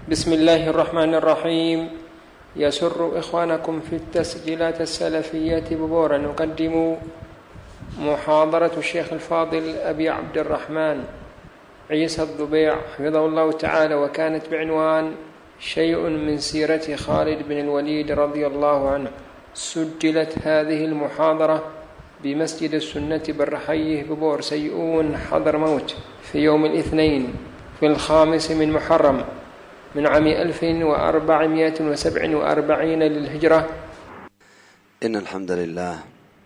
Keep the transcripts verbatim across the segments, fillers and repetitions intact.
بسم الله الرحمن الرحيم. يسر إخوانكم في التسجيلات السلفية ببورا نقدم محاضرة الشيخ الفاضل أبي عبد الرحمن عيسى الضبيع حفظه الله تعالى، وكانت بعنوان شيء من سيرة خالد بن الوليد رضي الله عنه. سجلت هذه المحاضرة بمسجد السنة بالرحيه ببور سيئون حضرموت في يوم الاثنين في الخامس من محرم من عام ألف وأربعمائة وسبع وأربعين للهجرة. إن الحمد لله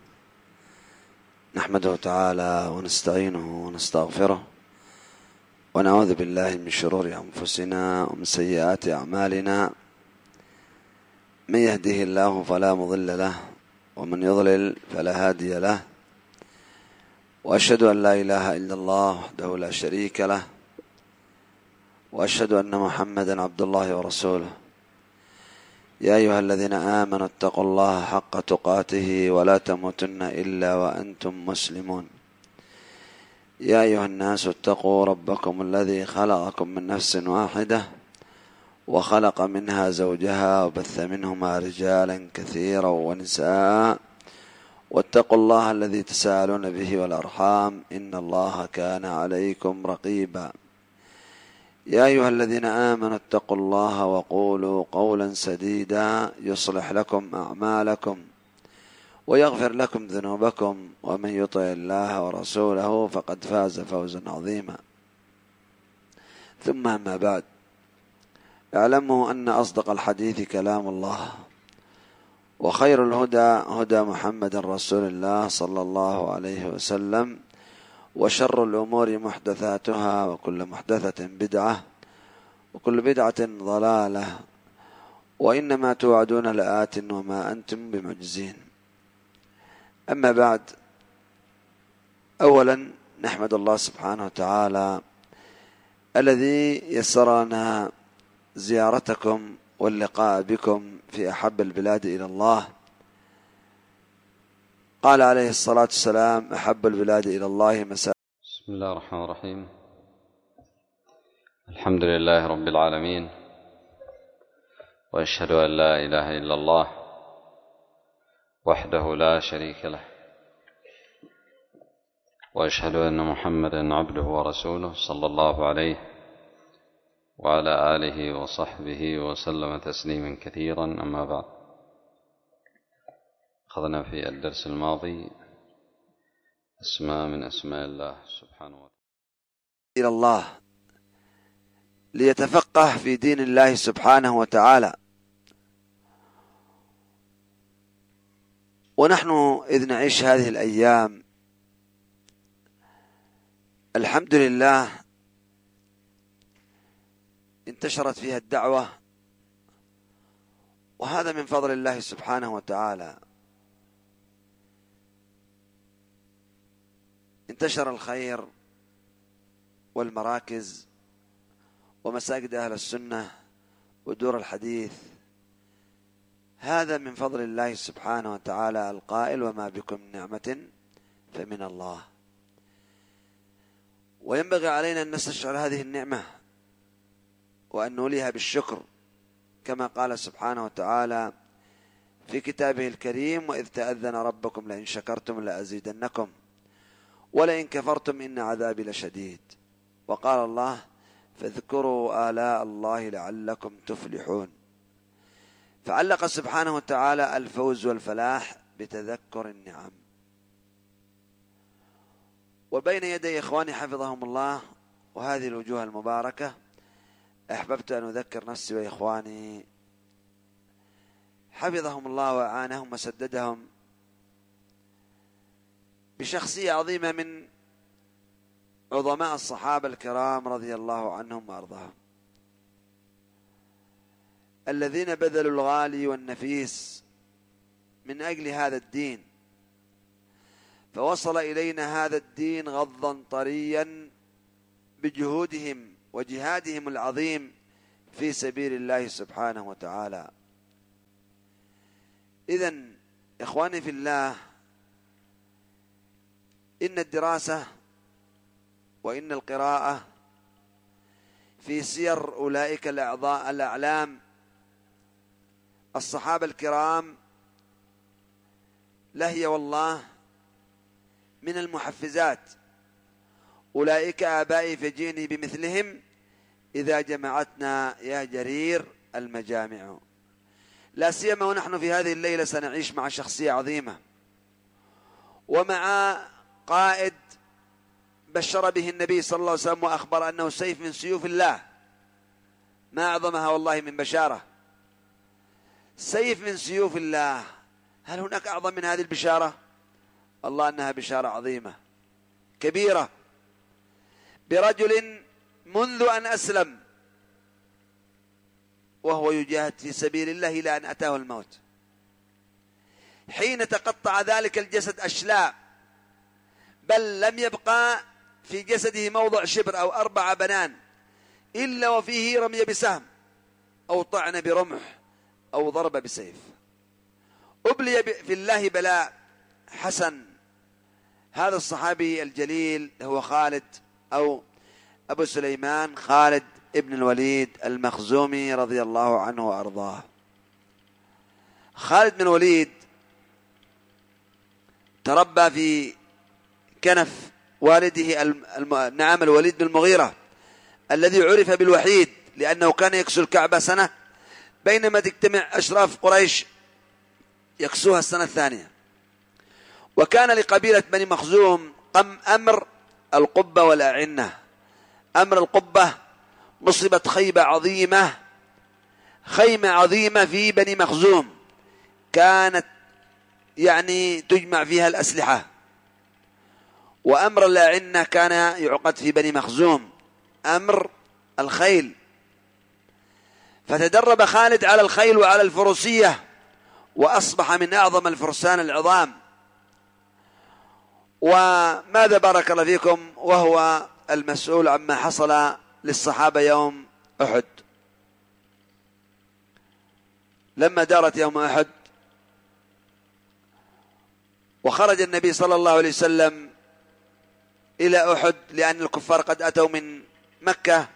نحمده تعالى ونستعينه ونستغفره ونعوذ بالله من شرور أنفسنا ومن سيئات أعمالنا. من يهده الله فلا مضل له ومن يضلل فلا هادي له، وأشهد أن لا إله إلا الله وحده لا شريك له، وأشهد أن محمدا عبد الله ورسوله. يا أيها الذين آمنوا اتقوا الله حق تقاته ولا تموتن إلا وأنتم مسلمون. يا أيها الناس اتقوا ربكم الذي خلقكم من نفس واحدة وخلق منها زوجها وبث منهما رجالا كثيرا ونساء، واتقوا الله الذي تساءلون به والأرحام إن الله كان عليكم رقيبا. يا أيها الذين آمنوا اتقوا الله وقولوا قولا سديدا يصلح لكم أعمالكم ويغفر لكم ذنوبكم، ومن يطع الله ورسوله فقد فاز فوزا عظيما. ثم أما بعد، اعلموا أن أصدق الحديث كلام الله، وخير الهدى هدى محمد رسول الله صلى الله عليه وسلم، وشر الأمور محدثاتها وكل محدثة بدعة وكل بدعة ضلالة، وإنما توعدون لآت وما أنتم بمعجزين. أما بعد، أولا نحمد الله سبحانه وتعالى الذي يسرنا زيارتكم واللقاء بكم في أحب البلاد إلى الله. قال عليه الصلاة والسلام: أحب البلاد إلى الله مساجد. بسم الله الرحمن الرحيم. الحمد لله رب العالمين، وأشهد أن لا إله إلا الله وحده لا شريك له، وأشهد أن محمدا عبده ورسوله صلى الله عليه وعلى آله وصحبه وسلم تسليما كثيرا. أما بعد، أخذنا في الدرس الماضي اسماء من أسماء الله سبحانه وتعالى إلى الله ليتفقه في دين الله سبحانه وتعالى. ونحن إذ نعيش هذه الأيام الحمد لله انتشرت فيها الدعوة، وهذا من فضل الله سبحانه وتعالى. انتشر الخير والمراكز ومساجد أهل السنة ودور الحديث، هذا من فضل الله سبحانه وتعالى القائل: وما بكم من نعمة فمن الله. وينبغي علينا أن نستشعر هذه النعمة وأن نوليها بالشكر، كما قال سبحانه وتعالى في كتابه الكريم: وإذ تأذن ربكم لئن شكرتم لأزيدنكم ولئن كفرتم إن عذابي لشديد. وقال الله: فاذكروا آلاء الله لعلكم تفلحون. فعلق سبحانه وتعالى الفوز والفلاح بتذكر النعم. وبين يدي إخواني حفظهم الله وهذه الوجوه المباركة، أحببت أن أذكر نفسي وإخواني حفظهم الله وأعانهم وسددهم بشخصية عظيمة من عظماء الصحابة الكرام رضي الله عنهم وأرضاهم، الذين بذلوا الغالي والنفيس من أجل هذا الدين، فوصل إلينا هذا الدين غضا طريا بجهودهم وجهادهم العظيم في سبيل الله سبحانه وتعالى. إذن إخواني في الله، إن الدراسة وإن القراءة في سير أولئك الأعضاء الأعلام الصحابة الكرام لهي والله من المحفزات. أولئك آبائي فجئني بمثلهم إذا جمعتنا يا جرير المجامع. لا سيما ونحن في هذه الليلة سنعيش مع شخصية عظيمة ومع قائد بشر به النبي صلى الله عليه وسلم وأخبر أنه سيف من سيوف الله، ما أعظمها والله من بشارة. سيف من سيوف الله، هل هناك أعظم من هذه البشارة؟ الله أنها بشارة عظيمة كبيرة برجل منذ أن أسلم وهو يجاهد في سبيل الله إلى أن أتاه الموت، حين تقطع ذلك الجسد أشلاء، بل لم يبقى في جسده موضع شبر أو أربع بنان إلا وفيه رمي بسهم أو طعن برمح أو ضرب بسيف. أبلي في الله بلاء حسن. هذا الصحابي الجليل هو خالد أو أبو سليمان خالد ابن الوليد المخزومي رضي الله عنه وأرضاه. خالد بن الوليد تربى في كنف والده الم... نعم الوليد بن المغيرة الذي عرف بالوحيد لأنه كان يكسو الكعبة سنة بينما تجتمع أشراف قريش يكسوها السنة الثانية. وكان لقبيلة بني مخزوم قم أمر القبة والأعنة. أمر القبة نصبت خيبة عظيمة، خيمة عظيمة في بني مخزوم كانت يعني تجمع فيها الأسلحة. وأمر الأعنة كان يعقد في بني مخزوم أمر الخيل. فتدرب خالد على الخيل وعلى الفروسية وأصبح من أعظم الفرسان العظام. وماذا بارك الله فيكم وهو المسؤول عما حصل للصحابة يوم أحد. لما دارت يوم أحد وخرج النبي صلى الله عليه وسلم إلى أحد لأن الكفار قد أتوا من مكة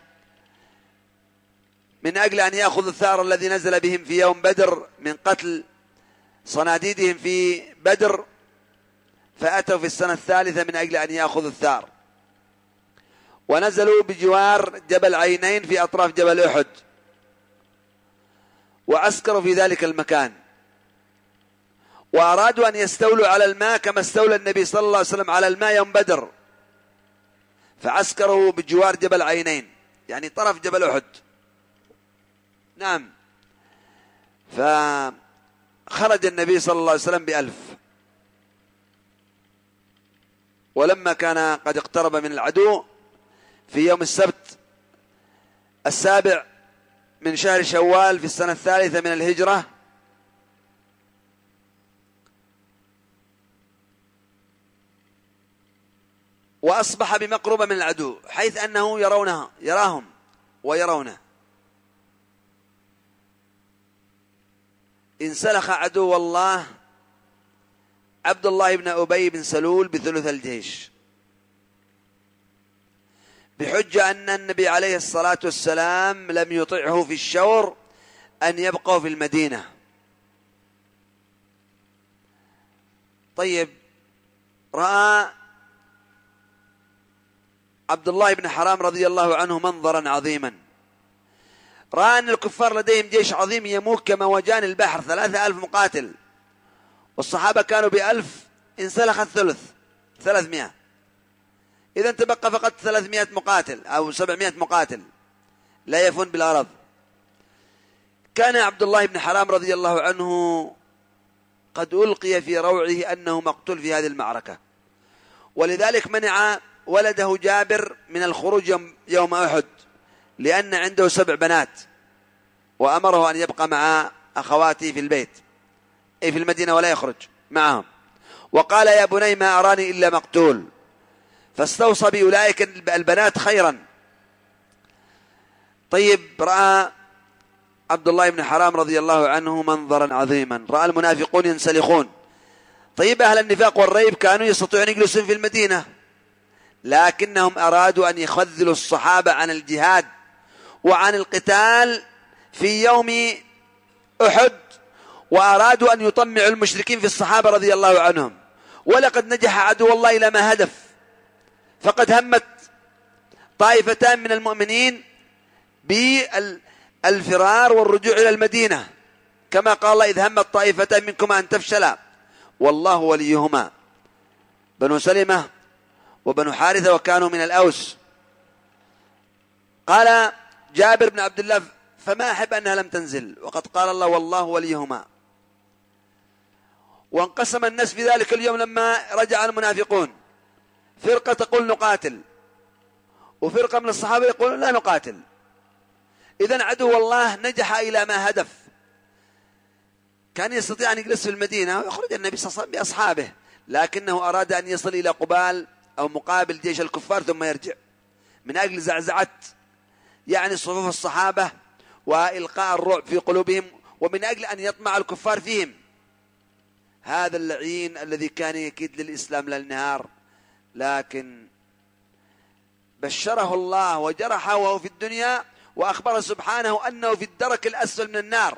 من أجل أن يأخذوا الثار الذي نزل بهم في يوم بدر من قتل صناديدهم في بدر، فأتوا في السنة الثالثة من أجل أن يأخذوا الثار، ونزلوا بجوار جبل عينين في أطراف جبل أحد وعسكروا في ذلك المكان، وأرادوا أن يستولوا على الماء كما استولى النبي صلى الله عليه وسلم على الماء يوم بدر، فعسكروا بجوار جبل عينين يعني طرف جبل أحد. نعم. فخرج النبي صلى الله عليه وسلم بألف، ولما كان قد اقترب من العدو في يوم السبت السابع من شهر شوال في السنة الثالثة من الهجرة وأصبح بمقربة من العدو حيث أنه يرونه يراهم ويرونه. انسلخ عدو الله عبد الله بن أبي بن سلول بثلث الجيش بحجة أن النبي عليه الصلاة والسلام لم يطعه في الشور أن يبقوا في المدينة. طيب، رأى عبد الله بن حرام رضي الله عنه منظرا عظيما. رأى أن الكفار لديهم جيش عظيم يموج كموجان البحر، ثلاثة ألف مقاتل، والصحابة كانوا بألف، انسلخ الثلث ثلاثمائة، إذا تبقى فقط ثلاثمائة مقاتل أو سبعمائة مقاتل لا يفون بالأرض. كان عبد الله بن حرام رضي الله عنه قد ألقي في روعه أنه مقتول في هذه المعركة، ولذلك منع ولده جابر من الخروج يوم أحد لأن عنده سبع بنات، وأمره أن يبقى مع أخواته في البيت أي في المدينة ولا يخرج معهم، وقال يا بني ما أراني إلا مقتول، فاستوصى بأولئك البنات خيرا. طيب، رأى عبد الله بن حرام رضي الله عنه منظرا عظيما، رأى المنافقون ينسلخون. طيب، أهل النفاق والريب كانوا يستطيعون يجلسون في المدينة، لكنهم أرادوا أن يخذلوا الصحابة عن الجهاد وعن القتال في يوم أحد، وأرادوا أن يطمعوا المشركين في الصحابة رضي الله عنهم. ولقد نجح عدو الله إلى ما هدف، فقد همت طائفتان من المؤمنين بالفرار والرجوع إلى المدينة، كما قال الله: إذ همت طائفتان منكم أن تفشلا والله وليهما. بنو سلمة وبنو حارثة وكانوا من الأوس. قال جابر بن عبد الله: فما أحب أنها لم تنزل وقد قال الله والله وليهما. وانقسم الناس في ذلك اليوم لما رجع المنافقون، فرقة تقول نقاتل، وفرقة من الصحابة يقولون لا نقاتل. إذن عدو الله نجح إلى ما هدف. كان يستطيع أن يجلس في المدينة ويخرج النبي صلى الله عليه وسلم بأصحابه، لكنه أراد أن يصل إلى قبال أو مقابل جيش الكفار ثم يرجع، من أجل زعزعة يعني صفوف الصحابة وإلقاء الرعب في قلوبهم، ومن أجل أن يطمع الكفار فيهم. هذا اللعين الذي كان يكيد للإسلام للنهار، لكن بشره الله وجرحه وهو في الدنيا، وأخبر سبحانه أنه في الدرك الأسفل من النار.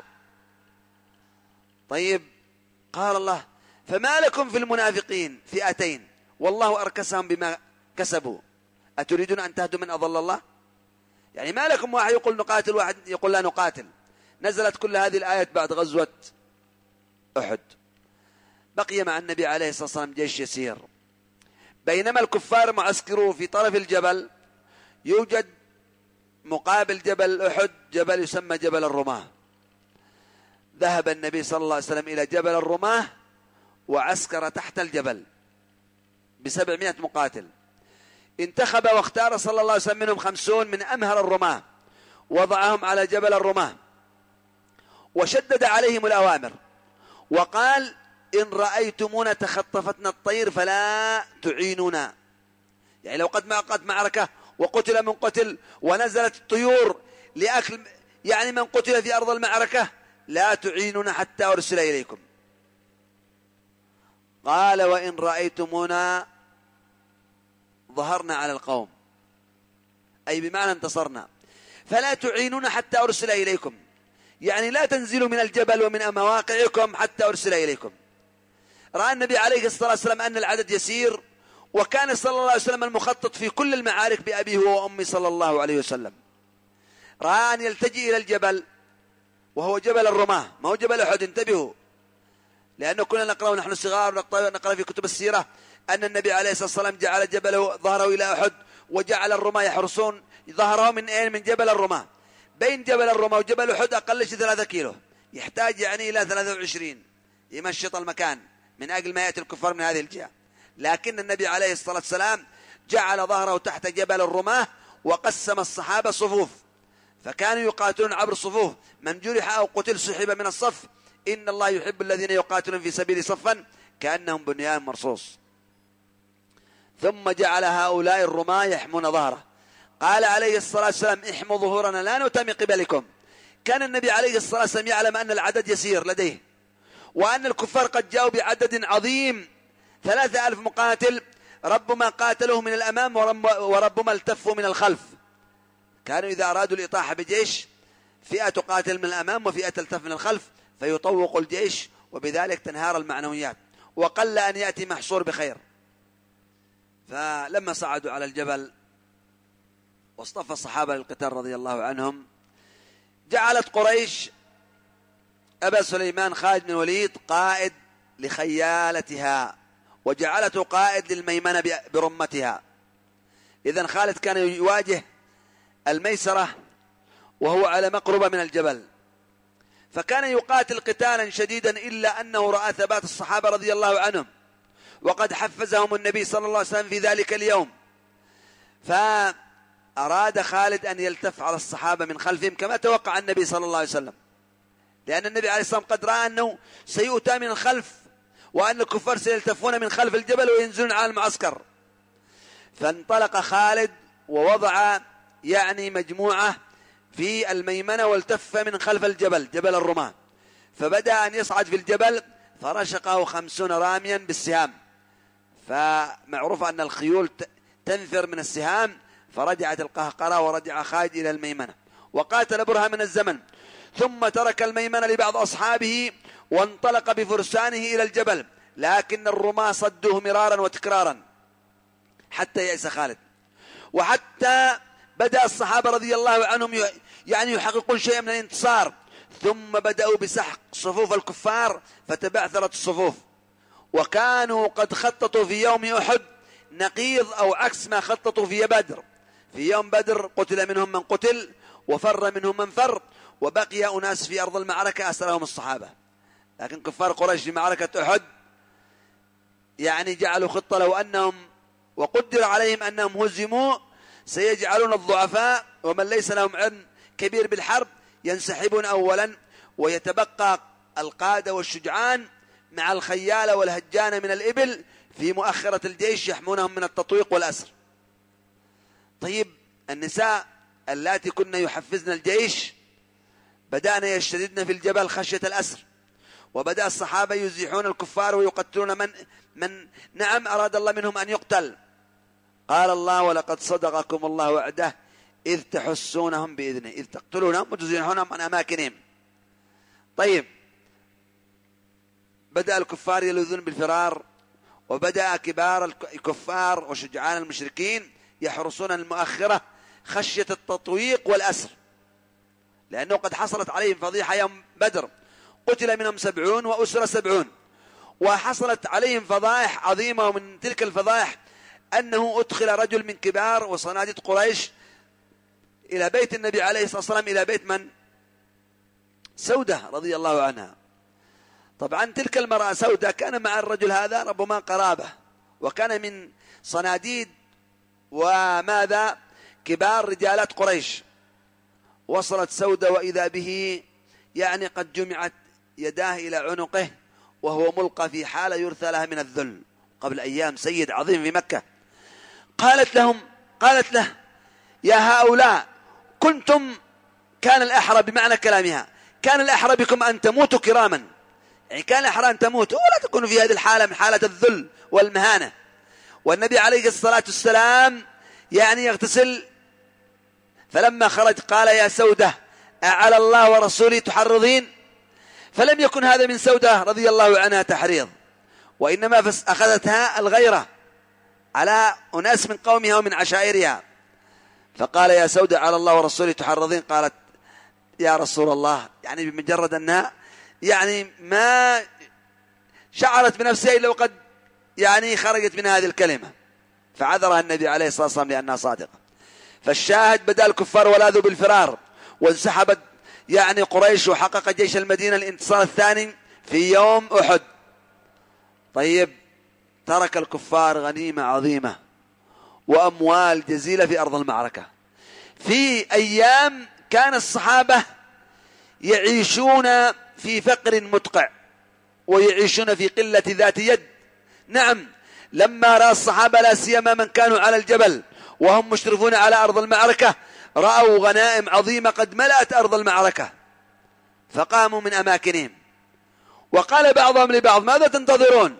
طيب، قال الله: فما لكم في المنافقين فئتين والله أركسهم بما كسبوا أتريدون أن تهدوا من أضل الله؟ يعني ما لكم واحد يقول نقاتل واحد يقول لا نقاتل. نزلت كل هذه الآيات بعد غزوة أحد. بقي مع النبي عليه الصلاة والسلام جيش يسير، بينما الكفار معسكروا في طرف الجبل. يوجد مقابل جبل أحد جبل يسمى جبل الرماة. ذهب النبي صلى الله عليه وسلم إلى جبل الرماة وعسكر تحت الجبل بسبعمائة مقاتل. انتخب واختار صلى الله عليه وسلم منهم خمسون من أمهر الرماة، وضعهم على جبل الرماة وشدد عليهم الأوامر، وقال: إن رأيتمونا تخطفتنا الطير فلا تعينونا. يعني لو قد معقد معركة وقتل من قتل ونزلت الطيور لأكل يعني من قتل في أرض المعركة، لا تعينونا حتى أرسل إليكم. قال: وإن رأيتمونا ظهرنا على القوم، أي بمعنى انتصرنا، فلا تعينونا حتى أرسل إليكم. يعني لا تنزلوا من الجبل ومن مواقعكم حتى أرسل إليكم. رأى النبي عليه الصلاة والسلام أن العدد يسير، وكان صلى الله عليه وسلم المخطط في كل المعارك بأبيه وأمي صلى الله عليه وسلم. رأى أن يلتجئ إلى الجبل وهو جبل الرماة، ما هو جبل أحد، انتبهوا، لأنه كنا نقرأ ونحن صغار ونقرأ في كتب السيرة أن النبي عليه الصلاة والسلام جعل جبله ظهره إلى أحد، وجعل الرماة يحرسون ظهره من أين؟ من جبل الرماة. بين جبل الرماة وجبل أحد أقل شيء ثلاثة كيلو، يحتاج يعني إلى ثلاثة وعشرين يمشط المكان من أجل ما يأتي الكفار من هذه الجهة. لكن النبي عليه الصلاة والسلام جعل ظهره تحت جبل الرماة، وقسم الصحابة صفوف، فكانوا يقاتلون عبر الصفوف، من جرح أو قتل سحب من الصف. إن الله يحب الذين يقاتلون في سبيل صفا كأنهم بنيان مرصوص. ثم جعل هؤلاء الرماة يحمون ظهره. قال عليه الصلاة والسلام: احموا ظهورنا لا نؤتى من قبلكم. كان النبي عليه الصلاة والسلام يعلم أن العدد يسير لديه، وأن الكفار قد جاءوا بعدد عظيم، ثلاثة ألف مقاتل، ربما قاتلوه من الأمام وربما التفوا من الخلف. كانوا إذا أرادوا الإطاحة بجيش، فئة تقاتل من الأمام وفئة تلتف من الخلف، فيطوق الجيش، وبذلك تنهار المعنويات، وقل أن يأتي محصور بخير. فلما صعدوا على الجبل واصطفى الصحابة للقتال رضي الله عنهم، جعلت قريش أبا سليمان خالد بن الوليد قائد لخيالتها، وجعلته قائد للميمنة برمتها. إذن خالد كان يواجه الميسرة وهو على مقربة من الجبل، فكان يقاتل قتالا شديدا، إلا أنه رأى ثبات الصحابة رضي الله عنهم، وقد حفزهم النبي صلى الله عليه وسلم في ذلك اليوم. فأراد خالد أن يلتف على الصحابة من خلفهم كما توقع النبي صلى الله عليه وسلم، لأن النبي عليه الصلاة والسلام قد رأى أنه سيؤتى من الخلف، وأن الكفار سيلتفون من خلف الجبل وينزلون على المعسكر. فانطلق خالد ووضع يعني مجموعة في الميمنة، والتف من خلف الجبل جبل الرماة، فبدأ أن يصعد في الجبل، فرشقه خمسون راميا بالسهام. فمعروف أن الخيول تنفر من السهام، فرجعت القهقرة ورجع خالد إلى الميمنة، وقاتل برهة من الزمن، ثم ترك الميمنة لبعض أصحابه وانطلق بفرسانه إلى الجبل، لكن الرماة صدوه مرارا وتكرارا حتى يأس خالد. وحتى بدأ الصحابة رضي الله عنهم يعني يحققون شيئا من الانتصار، ثم بدأوا بسحق صفوف الكفار فتبعثرت الصفوف، وكانوا قد خططوا في يوم أحد نقيض أو عكس ما خططوا في بدر. في يوم بدر قتل منهم من قتل وفر منهم من فر، وبقي أناس في أرض المعركة أسرهم الصحابة. لكن كفار قريش في معركة أحد يعني جعلوا خطة لو أنهم وقدر عليهم أنهم هزموا سيجعلون الضعفاء ومن ليس لهم علم كبير بالحرب ينسحبون أولا، ويتبقى القادة والشجعان مع الخيال والهجان من الإبل في مؤخرة الجيش يحمونهم من التطويق والأسر. طيب النساء اللاتي كن يحفزن الجيش بدأنا يشتددن في الجبل خشية الأسر، وبدأ الصحابة يزيحون الكفار ويقتلون من, من نعم أراد الله منهم أن يقتل. قال الله: ولقد صدقكم الله وعده إذ تحسونهم بإذنه إذ تقتلونهم وتزيحونهم عن أماكنهم. طيب بدأ الكفار يلوذون بالفرار، وبدأ كبار الكفار وشجعان المشركين يحرصون المؤخرة خشية التطويق والأسر، لأنه قد حصلت عليهم فضيحة يوم بدر، قتل منهم سبعون وأسر سبعون، وحصلت عليهم فضائح عظيمة. ومن تلك الفضائح أنه أدخل رجل من كبار وصناديد قريش إلى بيت النبي عليه الصلاة والسلام، إلى بيت من؟ سودة رضي الله عنها. طبعا تلك المرأة سودة كان مع الرجل هذا ربما قرابة، وكان من صناديد وماذا كبار رجالات قريش. وصلت سودة وإذا به يعني قد جمعت يداه إلى عنقه وهو ملقى في حالة يرثى لها من الذل قبل أيام، سيد عظيم في مكة. قالت لهم قالت له: يا هؤلاء كنتم كان الأحرى، بمعنى كلامها كان الأحرى بكم أن تموتوا كراما، يعني كان الأحرى أن تموتوا ولا تكونوا في هذه الحالة من حالة الذل والمهانة. والنبي عليه الصلاة والسلام يعني يغتسل، فلما خرج قال: يا سودة أعلى الله ورسوله تحرضين؟ فلم يكن هذا من سودة رضي الله عنها تحريض، وإنما أخذتها الغيرة على أناس من قومها ومن عشائرها. فقال: يا سودة على الله ورسوله تحرضين؟ قالت: يا رسول الله، يعني بمجرد أنها يعني ما شعرت بنفسها إلا وقد يعني خرجت من هذه الكلمة، فعذرها النبي عليه الصلاة والسلام لأنها صادقة. فالشاهد بدأ الكفار ولاذوا بالفرار، وانسحبت يعني قريش، وحقق جيش المدينة الانتصار الثاني في يوم أحد. طيب ترك الكفار غنيمة عظيمة وأموال جزيلة في أرض المعركة. في أيام كان الصحابة يعيشون في فقر مدقع ويعيشون في قلة ذات يد. نعم، لما رأى الصحابة لا سيما من كانوا على الجبل وهم مشرفون على أرض المعركة رأوا غنائم عظيمة قد ملأت أرض المعركة، فقاموا من أماكنهم وقال بعضهم لبعض: ماذا تنتظرون؟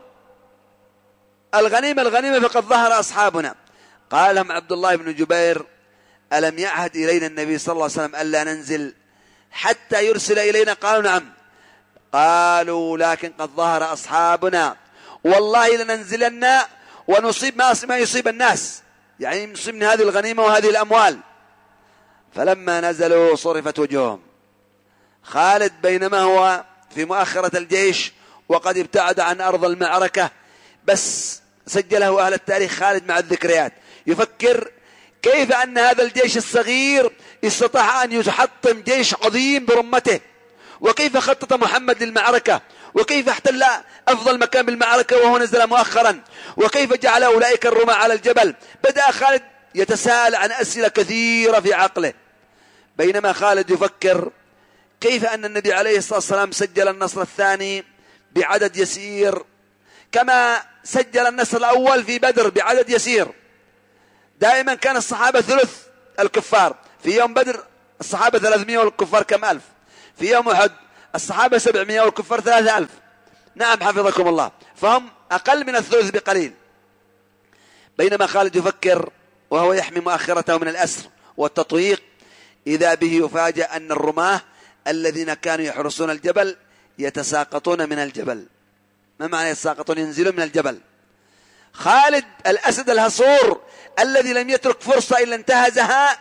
الغنيمة الغنيمة فقد ظهر أصحابنا. قال لهم عبد الله بن جبير: ألم يعهد إلينا النبي صلى الله عليه وسلم ألا ننزل حتى يرسل إلينا؟ قالوا: نعم. قالوا: لكن قد ظهر أصحابنا، والله لننزلن ونصيب ما يصيب الناس، يعني نصيب من هذه الغنيمة وهذه الأموال. فلما نزلوا صرفت وجوههم. خالد بينما هو في مؤخرة الجيش وقد ابتعد عن أرض المعركة، بس سجله أهل التاريخ خالد مع الذكريات، يفكر كيف أن هذا الجيش الصغير استطاع أن يحطم جيش عظيم برمته، وكيف خطط محمد للمعركة، وكيف احتل أفضل مكان بالمعركة وهو نزل مؤخرا، وكيف جعل أولئك الرماة على الجبل. بدأ خالد يتساءل عن أسئلة كثيرة في عقله، بينما خالد يفكر كيف أن النبي عليه الصلاة والسلام سجل النصر الثاني بعدد يسير كما سجل النصر الأول في بدر بعدد يسير. دائما كان الصحابة ثلث الكفار، في يوم بدر الصحابة ثلاثمائة والكفار كم ألف، في يوم أحد الصحابة سبعمائة والكفار ثلاثة ألف. نعم حفظكم الله، فهم أقل من الثلث بقليل. بينما خالد يفكر وهو يحمي مؤخرته من الأسر والتطويق، إذا به يفاجأ أن الرماة الذين كانوا يحرسون الجبل يتساقطون من الجبل. ما معنى يتساقطون؟ ينزلون من الجبل. خالد الأسد الهصور الذي لم يترك فرصة إلا انتهزها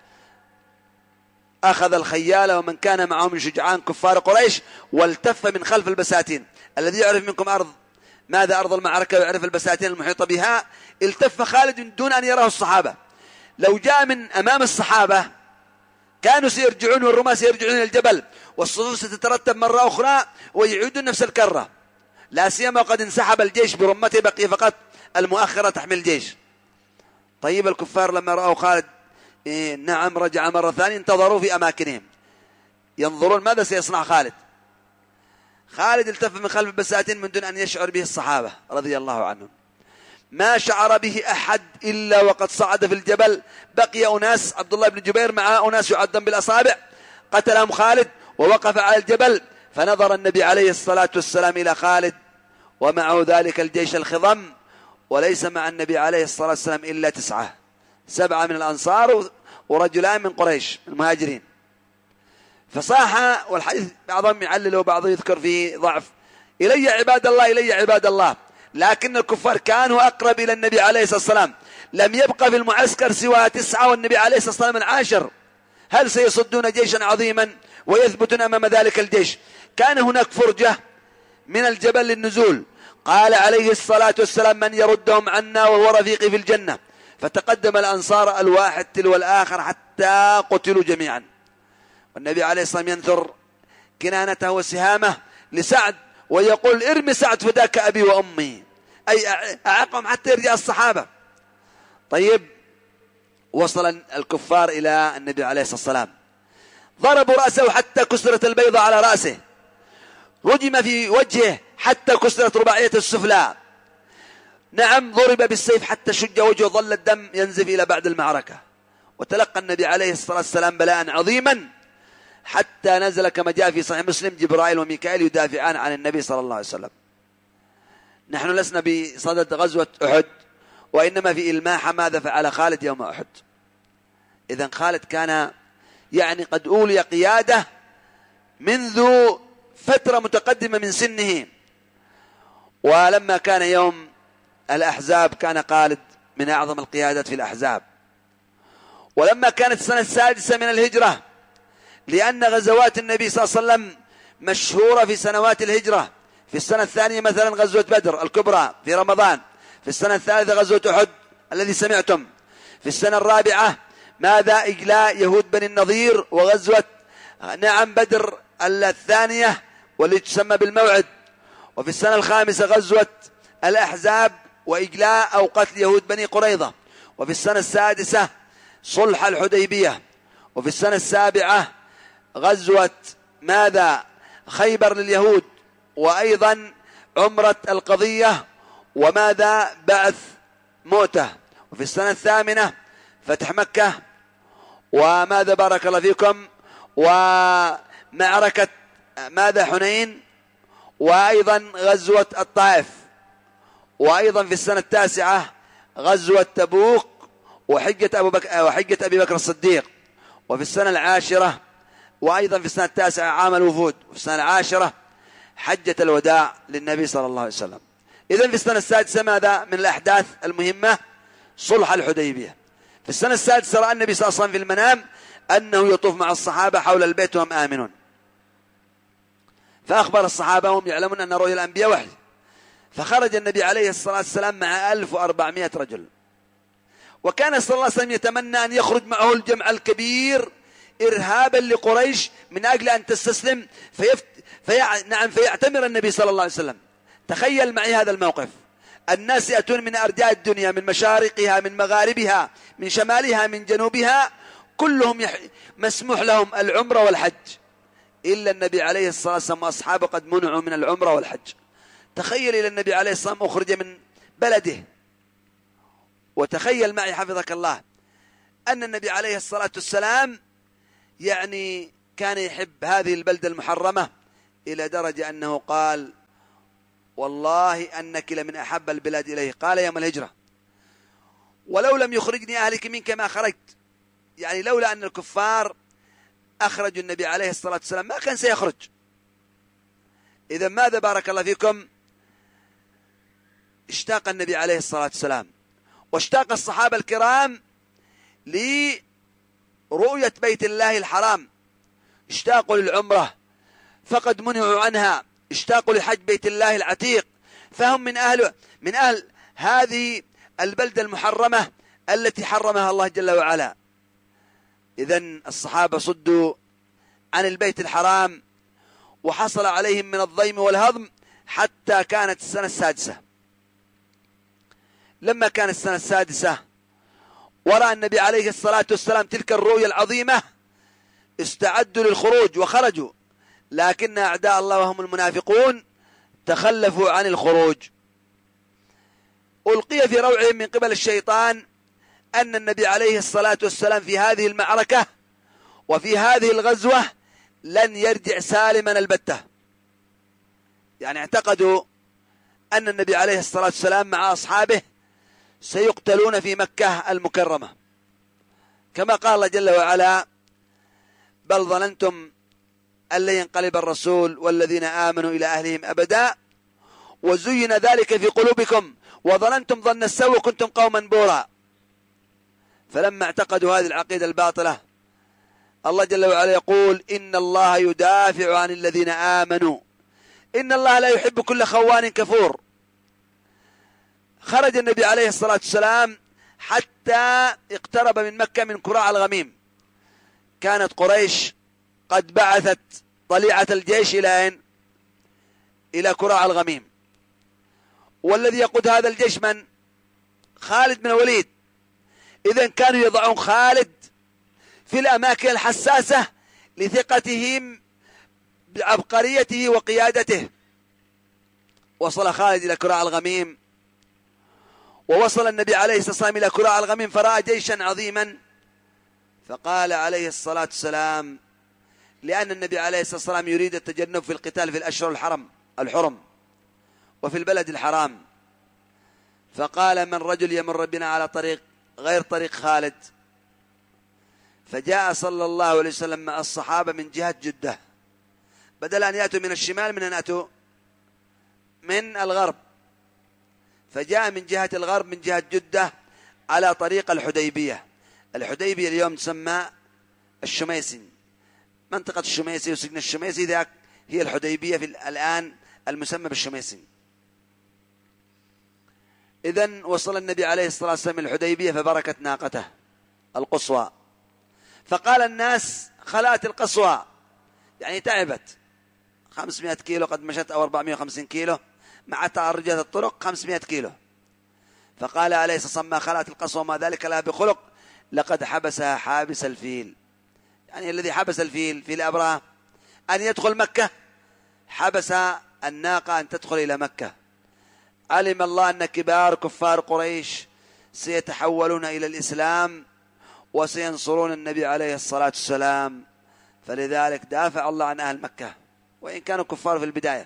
أخذ الخيال ومن كان معه من شجعان كفار قريش والتف من خلف البساتين. الذي يعرف منكم أرض ماذا أرض المعركة ويعرف البساتين المحيطة بها، التف خالد دون أن يراه الصحابة. لو جاء من أمام الصحابة كانوا سيرجعون والرماة سيرجعون إلى الجبل والصفوف ستترتب مرة أخرى ويعيدون نفس الكرة، لا سيما وقد انسحب الجيش برمته، بقي فقط المؤخرة تحمل الجيش. طيب الكفار لما رأوا خالد إيه نعم رجع مرة ثانية انتظروا في أماكنهم ينظرون ماذا سيصنع خالد. خالد التف من خلف البساتين من دون أن يشعر به الصحابة رضي الله عنهم. ما شعر به أحد إلا وقد صعد في الجبل. بقي أناس، عبد الله بن جبير مع أناس يعدون بالأصابع، قتلهم خالد ووقف على الجبل. فنظر النبي عليه الصلاة والسلام إلى خالد ومعه ذلك الجيش الخضم، وليس مع النبي عليه الصلاة والسلام إلا تسعة، سبعة من الأنصار ورجلان من قريش المهاجرين. فصاح، والحديث بعضهم يعلل وبعضهم يذكر فيه ضعف، إلي عباد الله إلي عباد الله. لكن الكفار كانوا أقرب إلى النبي عليه الصلاة والسلام. لم يبقى في المعسكر سوى تسعة والنبي عليه الصلاة والسلام العاشر. هل سيصدون جيشا عظيما ويثبتون أمام ذلك الجيش؟ كان هناك فرجة من الجبل للنزول. قال عليه الصلاة والسلام من يردهم عنا وهو رفيقي في الجنة. فتقدم الأنصار الواحد تلو الآخر حتى قتلوا جميعا. والنبي عليه الصلاة والسلام ينثر كنانته وسهامه لسعد ويقول ارمي سعد فداك أبي وأمي، أي أعقهم حتى يرجع الصحابة. طيب وصل الكفار إلى النبي عليه الصلاة والسلام، ضربوا رأسه حتى كسرت البيضة على رأسه، رجم في وجهه حتى كسرت رباعيته السفلى، نعم ضرب بالسيف حتى شج وجهه، ظل الدم ينزف إلى بعد المعركة. وتلقى النبي عليه الصلاة والسلام بلاء عظيما حتى نزل كما جاء في صحيح مسلم جبرائيل وميكائيل يدافعان عن النبي صلى الله عليه وسلم. نحن لسنا بصدد غزوة أحد، وإنما في إلماح ماذا فعل خالد يوم أحد. إذن خالد كان يعني قد أولي قيادة منذ فترة متقدمة من سنه. ولما كان يوم الأحزاب كان خالد من أعظم القيادات في الأحزاب. ولما كانت السنة السادسة من الهجرة، لأن غزوات النبي صلى الله عليه وسلم مشهورة في سنوات الهجرة، في السنة الثانية مثلا غزوة بدر الكبرى في رمضان، في السنة الثالثة غزوة أحد الذي سمعتم، في السنة الرابعة ماذا إجلاء يهود بني النضير وغزوة نعم بدر الثانية والتي تسمى بالموعد، وفي السنة الخامسة غزوة الأحزاب وإجلاء أو قتل يهود بني قريظة، وفي السنة السادسة صلح الحديبية، وفي السنة السابعة غزوة ماذا خيبر لليهود، وأيضا عمرة القضية وماذا بعث موته، وفي السنة الثامنة فتح مكة وماذا بارك الله فيكم ومعركة ماذا حنين، وأيضا غزوة الطائف، وأيضا في السنة التاسعة غزوة تبوك وحجة أبو بكر وحجة أبي بكر الصديق، وفي السنة العاشرة وأيضا في السنة التاسعة عام الوفود، وفي السنة العاشرة حجة الوداع للنبي صلى الله عليه وسلم. إذن في السنة السادسة ماذا من الأحداث المهمة؟ صلح الحديبية. في السنة السادسة رأى النبي صلى الله عليه وسلم في المنام أنه يطوف مع الصحابة حول البيت وهم آمنون، فأخبر الصحابة وهم يعلمون أن رؤيا الأنبياء وحي، فخرج النبي عليه الصلاة والسلام مع ألف وأربعمائة رجل. وكان صلى الله عليه وسلم يتمنى أن يخرج معه الجمع الكبير إرهابا لقريش من أجل أن تستسلم فيفت... في... نعم فيعتمر النبي صلى الله عليه وسلم. تخيل معي هذا الموقف، الناس يأتون من أرجاء الدنيا، من مشارقها من مغاربها من شمالها من جنوبها، كلهم يح... مسموح لهم العمرة والحج، إلا النبي عليه الصلاة والسلام وأصحابه قد منعوا من العمرة والحج. تخيل إلى النبي عليه الصلاة والسلام أخرج من بلده، وتخيل معي حفظك الله أن النبي عليه الصلاة والسلام يعني كان يحب هذه البلدة المحرمة إلى درجة أنه قال والله أنك لمن أحب البلاد إليه، قال يوم الهجرة ولو لم يخرجني أهلك منك ما خرجت، يعني لولا أن الكفار أخرجوا النبي عليه الصلاة والسلام ما كان سيخرج. إذا ماذا بارك الله فيكم؟ اشتاق النبي عليه الصلاة والسلام واشتاق الصحابة الكرام لرؤية بيت الله الحرام، اشتاقوا للعمرة فقد منعوا عنها، اشتاقوا لحج بيت الله العتيق، فهم من أهل من أهل هذه البلدة المحرمة التي حرمها الله جل وعلا. إذن الصحابة صدوا عن البيت الحرام وحصل عليهم من الضيم والهضم حتى كانت السنة السادسة. لما كانت السنة السادسة ورأى النبي عليه الصلاة والسلام تلك الرؤيا العظيمة استعدوا للخروج وخرجوا، لكن أعداء الله وهم المنافقون تخلفوا عن الخروج. ألقي في روعهم من قبل الشيطان أن النبي عليه الصلاة والسلام في هذه المعركة وفي هذه الغزوة لن يرجع سالما البتة. يعني اعتقدوا أن النبي عليه الصلاة والسلام مع أصحابه سيقتلون في مكة المكرمة، كما قال الله جل وعلا: بل ظننتم أن لن ينقلب الرسول والذين آمنوا إلى أهلهم أبدا وزين ذلك في قلوبكم وظننتم ظن السوء كنتم قوما بورا. فلما اعتقدوا هذه العقيدة الباطلة الله جل وعلا يقول: إن الله يدافع عن الذين آمنوا إن الله لا يحب كل خوان كفور. خرج النبي عليه الصلاة والسلام حتى اقترب من مكة من كراع الغميم. كانت قريش قد بعثت طليعة الجيش إلى أين؟ إلى كراع الغميم، والذي يقود هذا الجيش من؟ خالد بن الوليد. إذن كانوا يضعون خالد في الأماكن الحساسة لثقتهم بعبقريته وقيادته. وصل خالد إلى كراع الغميم، ووصل النبي عليه الصلاة والسلام إلى كراع الغميم فرأى جيشا عظيما، فقال عليه الصلاة والسلام، لأن النبي عليه الصلاة والسلام يريد التجنب في القتال في الأشهر الحرم الحرم وفي البلد الحرام، فقال: من رجل يمر بنا على طريق غير طريق خالد. فجاء صلى الله عليه وسلم مع الصحابة من جهة جدة، بدل أن يأتوا من الشمال من أن يأتوا من الغرب، فجاء من جهة الغرب من جهة جدة على طريق الحديبية. الحديبية اليوم تسمى الشميسي، منطقة الشميسي وسجن الشميسي ذاك هي الحديبية في الآن المسمى بالشميسي. إذن وصل النبي عليه الصلاة والسلام الحديبية فبركت ناقته القصوى، فقال الناس: خلات القصوى، يعني تعبت خمسمائة كيلو قد مشت أو أربعمائة وخمسين كيلو مع تعرجات الطرق خمسمائة كيلو. فقال عليه الصلاة والسلام: ما خلات القصوى ما ذلك لها بخلق، لقد حبسها حابس الفيل. يعني الذي حبس الفيل في الأبرة أن يدخل مكة حبس الناقة أن تدخل إلى مكة. علم الله أن كبار كفار قريش سيتحولون إلى الإسلام وسينصرون النبي عليه الصلاة والسلام، فلذلك دافع الله عن أهل مكة وإن كانوا كفار في البداية.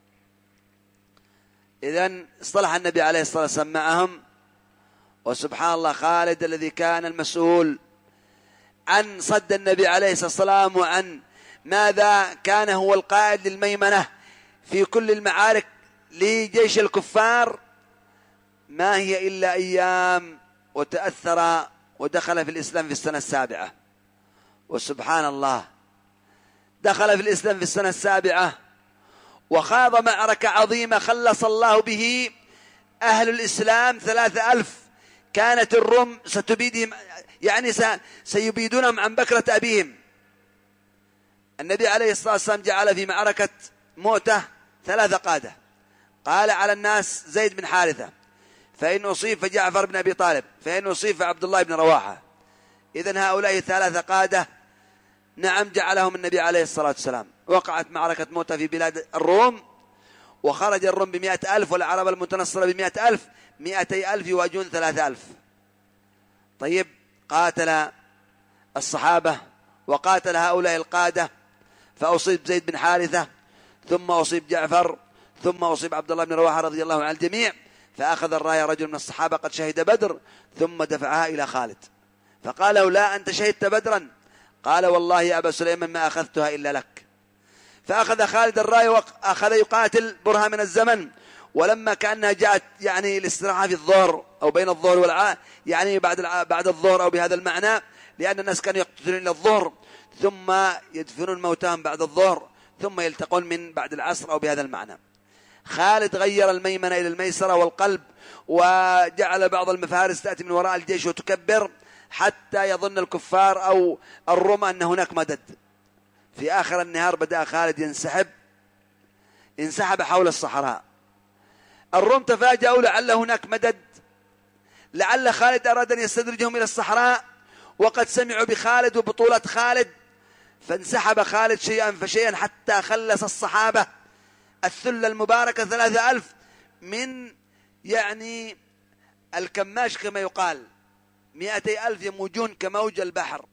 إذن اصطلح النبي عليه الصلاة والسلام معهم، وسبحان الله خالد الذي كان المسؤول عن صد النبي عليه الصلاة والسلام وعن ماذا كان هو القائد للميمنة في كل المعارك لجيش الكفار، ما هي إلا أيام وتأثر ودخل في الإسلام في السنة السابعة. وسبحان الله دخل في الإسلام في السنة السابعة وخاض معركة عظيمة خلص الله به أهل الإسلام ثلاثة ألف. كانت الروم ستبيدهم، يعني سيبيدونهم عن بكرة أبيهم. النبي عليه الصلاة والسلام جعل في معركة مؤتة ثلاثة قادة، قال على الناس زيد بن حارثة، فإن أصيب فجعفر بن أبي طالب، فإن أصيب فعبد الله بن رواحة. إذن هؤلاء الثلاثة قادة نعم جعلهم النبي عليه الصلاة والسلام. وقعت معركة مؤتة في بلاد الروم، وخرج الروم بمئة ألف والعرب المتنصرة بمئة ألف، مئتي ألف يواجهون ثلاثة ألف. طيب قاتل الصحابة وقاتل هؤلاء القادة، فأصيب زيد بن حارثة، ثم أصيب جعفر، ثم أصيب عبد الله بن رواحة رضي الله عن الجميع، فأخذ الراية رجل من الصحابة قد شهد بدر ثم دفعها إلى خالد، فقال له: لا أنت شهدت بدرا؟ قال والله يا أبا سليمان ما أخذتها إلا لك. فأخذ خالد الراية وأخذ يقاتل برهة من الزمن، ولما كأنها جاءت يعني الاستراحة في الظهر أو بين الظهر والعاء، يعني بعد بعد الظهر أو بهذا المعنى، لأن الناس كانوا يقتلون إلى الظهر ثم يدفنون موتاهم بعد الظهر ثم يلتقون من بعد العصر أو بهذا المعنى. خالد غير الميمنة إلى الميسرة والقلب، وجعل بعض المفارس تأتي من وراء الجيش وتكبر حتى يظن الكفار أو الروم أن هناك مدد. في آخر النهار بدأ خالد ينسحب انسحب حول الصحراء. الروم تفاجأوا لعل هناك مدد، لعل خالد أراد أن يستدرجهم إلى الصحراء وقد سمعوا بخالد وبطولة خالد، فانسحب خالد شيئا فشيئا حتى خلص الصحابة الثلة المباركة ثلاثة ألف من يعني الكماش كما يقال، مئتي ألف يموجون كموج البحر.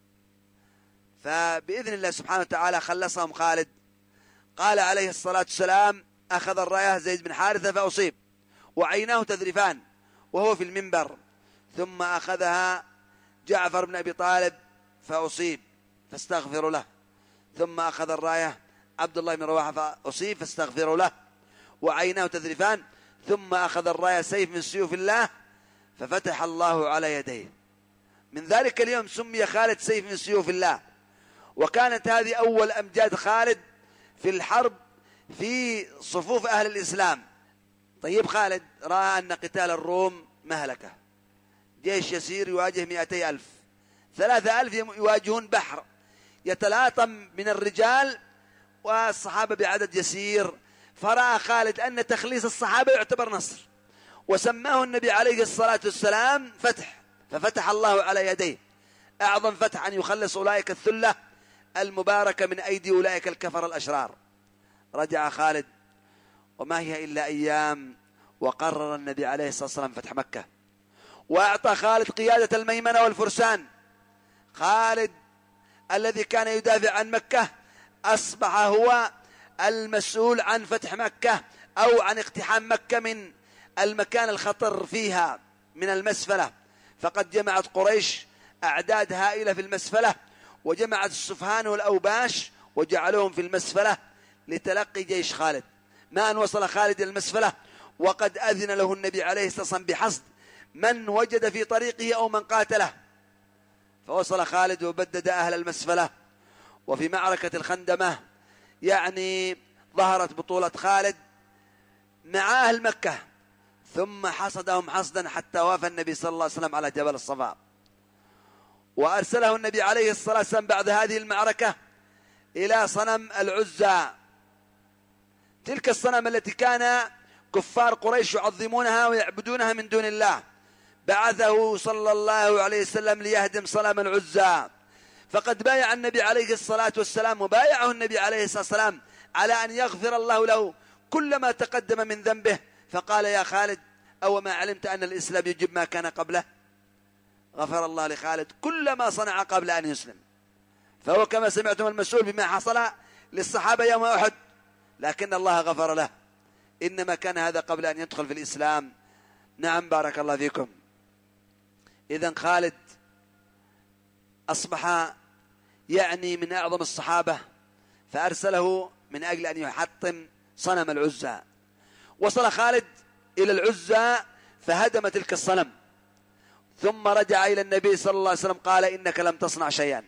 فبإذن الله سبحانه وتعالى خلصهم خالد. قال عليه الصلاة والسلام: أخذ الراية زيد بن حارثة فأصيب وعيناه تذرفان وهو في المنبر، ثم أخذها جعفر بن أبي طالب فأصيب فاستغفروا له، ثم أخذ الراية عبد الله بن رواحة فأصيب فاستغفروا له وعيناه تذرفان، ثم أخذ الراية سيف من سيوف الله ففتح الله على يديه. من ذلك اليوم سمي خالد سيف من سيوف الله، وكانت هذه أول أمجاد خالد في الحرب في صفوف أهل الإسلام. طيب خالد رأى أن قتال الروم مهلكة، جيش يسير يواجه مئتي ألف، ثلاثة ألف يواجهون بحر يتلاطم من الرجال والصحابة بعدد يسير. فرأى خالد أن تخليص الصحابة يعتبر نصر، وسماه النبي عليه الصلاة والسلام فتح، ففتح الله على يديه أعظم فتح أن يخلص أولئك الثلة المباركة من أيدي أولئك الكفر الأشرار. رجع خالد وما هي إلا أيام وقرر النبي عليه الصلاة والسلام فتح مكة، وأعطى خالد قيادة الميمنة والفرسان. خالد الذي كان يدافع عن مكة أصبح هو المسؤول عن فتح مكة أو عن اقتحام مكة من المكان الخطر فيها من المسفلة، فقد جمعت قريش أعداد هائلة في المسفلة، وجمعت السفهان والأوباش وجعلوهم في المسفلة لتلقي جيش خالد. ما أن وصل خالد إلى المسفلة وقد أذن له النبي عليه الصلاة والسلام بحصد من وجد في طريقه أو من قاتله، فوصل خالد وبدد أهل المسفلة. وفي معركة الخندمة يعني ظهرت بطولة خالد مع أهل مكة، ثم حصدهم حصدا حتى وافى النبي صلى الله عليه وسلم على جبل الصفا، وأرسله النبي عليه الصلاة والسلام بعد هذه المعركة إلى صنم العزى، تلك الصنم التي كان كفار قريش يعظمونها ويعبدونها من دون الله. بعثه صلى الله عليه وسلم ليهدم صنم العزى، فقد بايع النبي عليه الصلاة والسلام وبايعه النبي عليه الصلاة والسلام على أن يغفر الله له كل ما تقدم من ذنبه. فقال: يا خالد أو ما علمت أن الإسلام يجب ما كان قبله؟ غفر الله لخالد كل ما صنع قبل أن يسلم، فهو كما سمعتم المسؤول بما حصل للصحابة يوم أحد، لكن الله غفر له، إنما كان هذا قبل أن يدخل في الإسلام. نعم بارك الله فيكم. إذن خالد أصبح يعني من أعظم الصحابة، فأرسله من أجل أن يحطم صنم العزى. وصل خالد إلى العزى فهدم تلك الصنم، ثم رجع إلى النبي صلى الله عليه وسلم قال: إنك لم تصنع شيئا.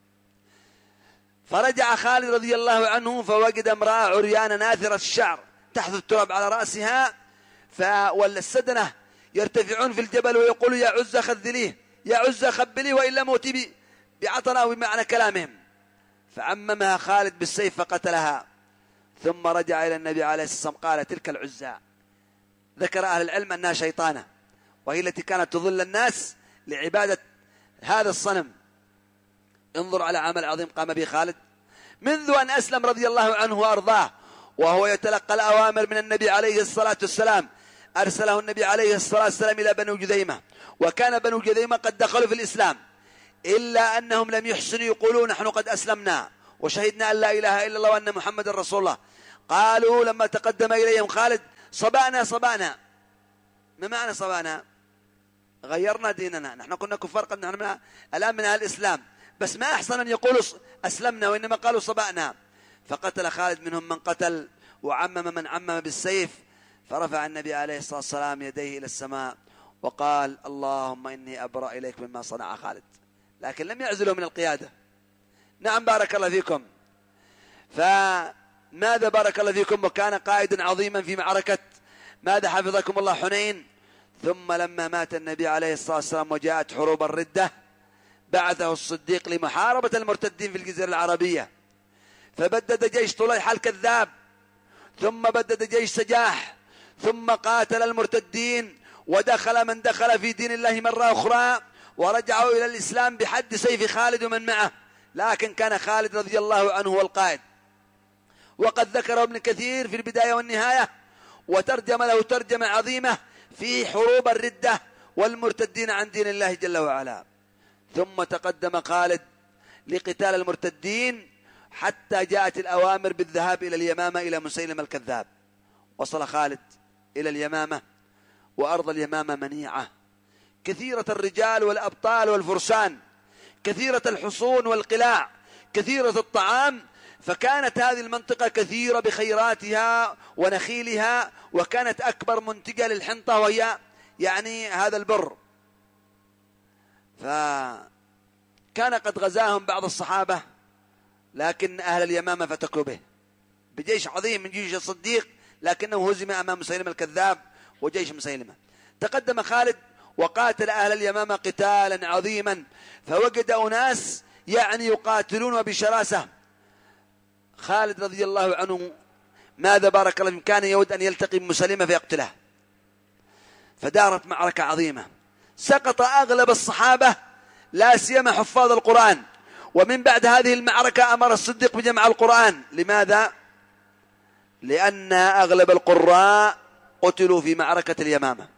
فرجع خالد رضي الله عنه فوجد امرأة عريانة ناثرة الشعر تحت التراب على رأسها، والسدنة يرتفعون في الجبل ويقولوا: يا عزى خذليه، يا عزى خبليه وإلا موتي بعطنا بمعنى كلامهم. فعممها خالد بالسيف فقتلها، ثم رجع إلى النبي عليه الصلاة والسلام قال: تلك العزى ذكر أهل العلم أنها شيطانة، وهي التي كانت تضل الناس لعبادة هذا الصنم. انظر على عمل عظيم قام به خالد منذ أن أسلم رضي الله عنه وأرضاه، وهو يتلقى الأوامر من النبي عليه الصلاة والسلام. أرسله النبي عليه الصلاة والسلام إلى بنو جذيمة، وكان بنو جذيمة قد دخلوا في الإسلام، إلا أنهم لم يحسنوا يقولون: نحن قد أسلمنا وشهدنا أن لا إله إلا الله وأن محمد رسول الله. قالوا لما تقدم إليهم خالد: صبأنا صبأنا. ما معنى صبأنا؟ غيرنا ديننا، نحن كنا كفار قد نحن الآن من أهل الإسلام، بس ما أحسن أن يقولوا أسلمنا، وإنما قالوا صبأنا. فقتل خالد منهم من قتل، وعمم من عمم بالسيف. فرفع النبي عليه الصلاة والسلام يديه إلى السماء وقال: اللهم إني أبرأ إليك مما صنع خالد. لكن لم يعزله من القيادة. نعم بارك الله فيكم. فماذا بارك الله فيكم؟ وكان قائدا عظيما في معركة ماذا حفظكم الله حنين. ثم لما مات النبي عليه الصلاة والسلام وجاءت حروب الردة، بعثه الصديق لمحاربة المرتدين في الجزيرة العربية، فبدد جيش طليحة الكذاب، ثم بدد جيش سجاح، ثم قاتل المرتدين، ودخل من دخل في دين الله مرة أخرى، ورجعوا إلى الإسلام بحد سيف خالد ومن معه. لكن كان خالد رضي الله عنه هو القائد، وقد ذكره ابن كثير في البداية والنهاية، وترجم له ترجمة عظيمة في حروب الردة والمرتدين عن دين الله جل وعلا. ثم تقدم خالد لقتال المرتدين حتى جاءت الأوامر بالذهاب إلى اليمامة إلى مسيلمة الكذاب. وصل خالد إلى اليمامة، وأرض اليمامة منيعة، كثيرة الرجال والأبطال والفرسان، كثيرة الحصون والقلاع، كثيرة الطعام. فكانت هذه المنطقة كثيرة بخيراتها ونخيلها، وكانت أكبر منتجة للحنطة وهي يعني هذا البر. فكان قد غزاهم بعض الصحابة، لكن أهل اليمامة فتكوا به بجيش عظيم من جيش الصديق، لكنه هزم أمام مسيلمة الكذاب وجيش مسيلمة. تقدم خالد وقاتل أهل اليمامة قتالا عظيما، فوجد أناس يعني يقاتلون بشراسة. خالد رضي الله عنه ماذا بارك الله كان يود أن يلتقي بمسيلمة فيقتله، فدارت معركة عظيمة، سقط أغلب الصحابة لا سيما حفاظ القرآن. ومن بعد هذه المعركة أمر الصديق بجمع القرآن. لماذا؟ لأن أغلب القراء قتلوا في معركة اليمامة.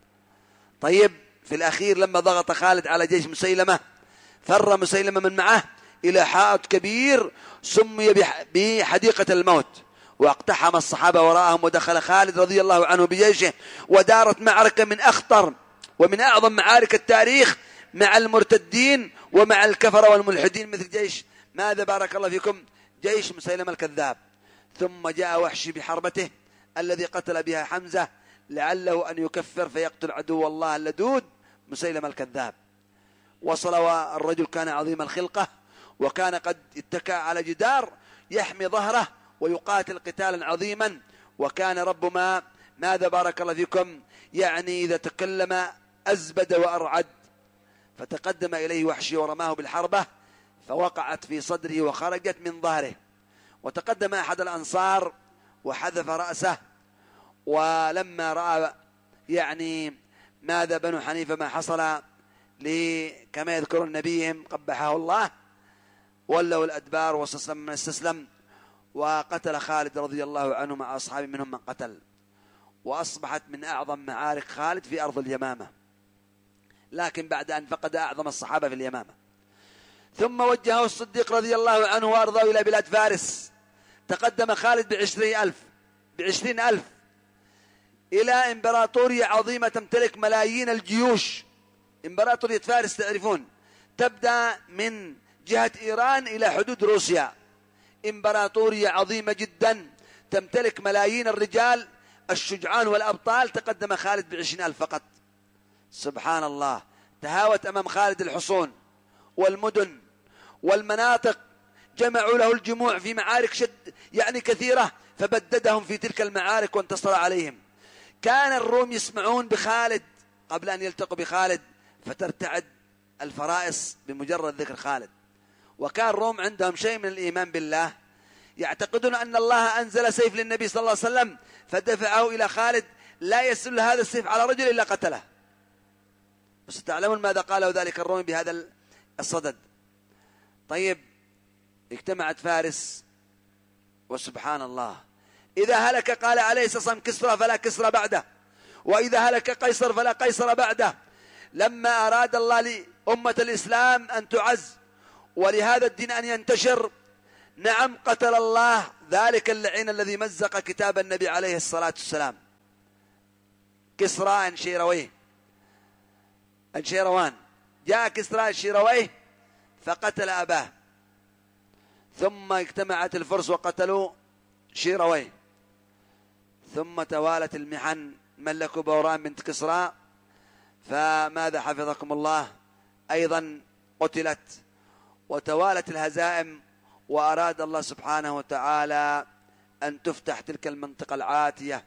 طيب في الأخير لما ضغط خالد على جيش مسيلمة، فر مسيلمة من معه إلى حائط كبير سمي بحديقة الموت، واقتحم الصحابة وراءهم، ودخل خالد رضي الله عنه بجيشه، ودارت معركة من أخطر ومن أعظم معارك التاريخ مع المرتدين ومع الكفرة والملحدين، مثل جيش ماذا بارك الله فيكم جيش مسيلمة الكذاب. ثم جاء وحشي بحربته الذي قتل بها حمزة لعله أن يكفر فيقتل عدو الله اللدود مسيلمة الكذاب. وصل والرجل كان عظيم الخلقة، وكان قد اتكأ على جدار يحمي ظهره ويقاتل قتالا عظيما. وكان رب ما ماذا بارك الله فيكم يعني إذا تكلم أزبد وأرعد. فتقدم إليه وحشي ورماه بالحربة فوقعت في صدره وخرجت من ظهره. وتقدم أحد الأنصار وحذف رأسه. ولما رأى يعني ماذا بنو حنيفة ما حصل كما يذكرون نبيهم قبحه الله، ولوا الأدبار واستسلم من استسلم، وقتل خالد رضي الله عنه مع أصحابه منهم من قتل. وأصبحت من أعظم معارك خالد في أرض اليمامة، لكن بعد أن فقد أعظم الصحابة في اليمامة. ثم وجهه الصديق رضي الله عنه وأرضاه إلى بلاد فارس. تقدم خالد بعشرين ألف بعشرين ألف إلى إمبراطورية عظيمة تمتلك ملايين الجيوش. إمبراطورية فارس تعرفون تبدأ من جهة إيران إلى حدود روسيا، إمبراطورية عظيمة جدا تمتلك ملايين الرجال الشجعان والأبطال. تقدم خالد بعشرين ألف فقط. سبحان الله، تهاوت أمام خالد الحصون والمدن والمناطق، جمعوا له الجموع في معارك شد يعني كثيرة، فبددهم في تلك المعارك وانتصر عليهم. كان الروم يسمعون بخالد قبل أن يلتقوا بخالد فترتعد الفرائس بمجرد ذكر خالد. وكان الروم عندهم شيء من الإيمان بالله، يعتقدون أن الله أنزل سيف للنبي صلى الله عليه وسلم فدفعه إلى خالد، لا يسل هذا السيف على رجل إلا قتله. بس تعلمون ماذا قاله ذلك الروم بهذا الصدد. طيب اجتمعت فارس، وسبحان الله إذا هلك قال عليه الصلاة والسلام كسرى فلا كسرى بعده، وإذا هلك قيصر فلا قيصر بعده. لما أراد الله لأمة الإسلام أن تعز ولهذا الدين أن ينتشر، نعم قتل الله ذلك اللعين الذي مزق كتاب النبي عليه الصلاة والسلام، كسرى أنشيرويه أنشيروان. جاء كسرى أنشيرويه فقتل أباه، ثم اجتمعت الفرس وقتلوا شيرويه، ثم توالت المحن، ملكوا بوران بنت كسرى، فماذا حفظكم الله أيضا قتلت، وتوالت الهزائم، وأراد الله سبحانه وتعالى أن تفتح تلك المنطقة العاتية.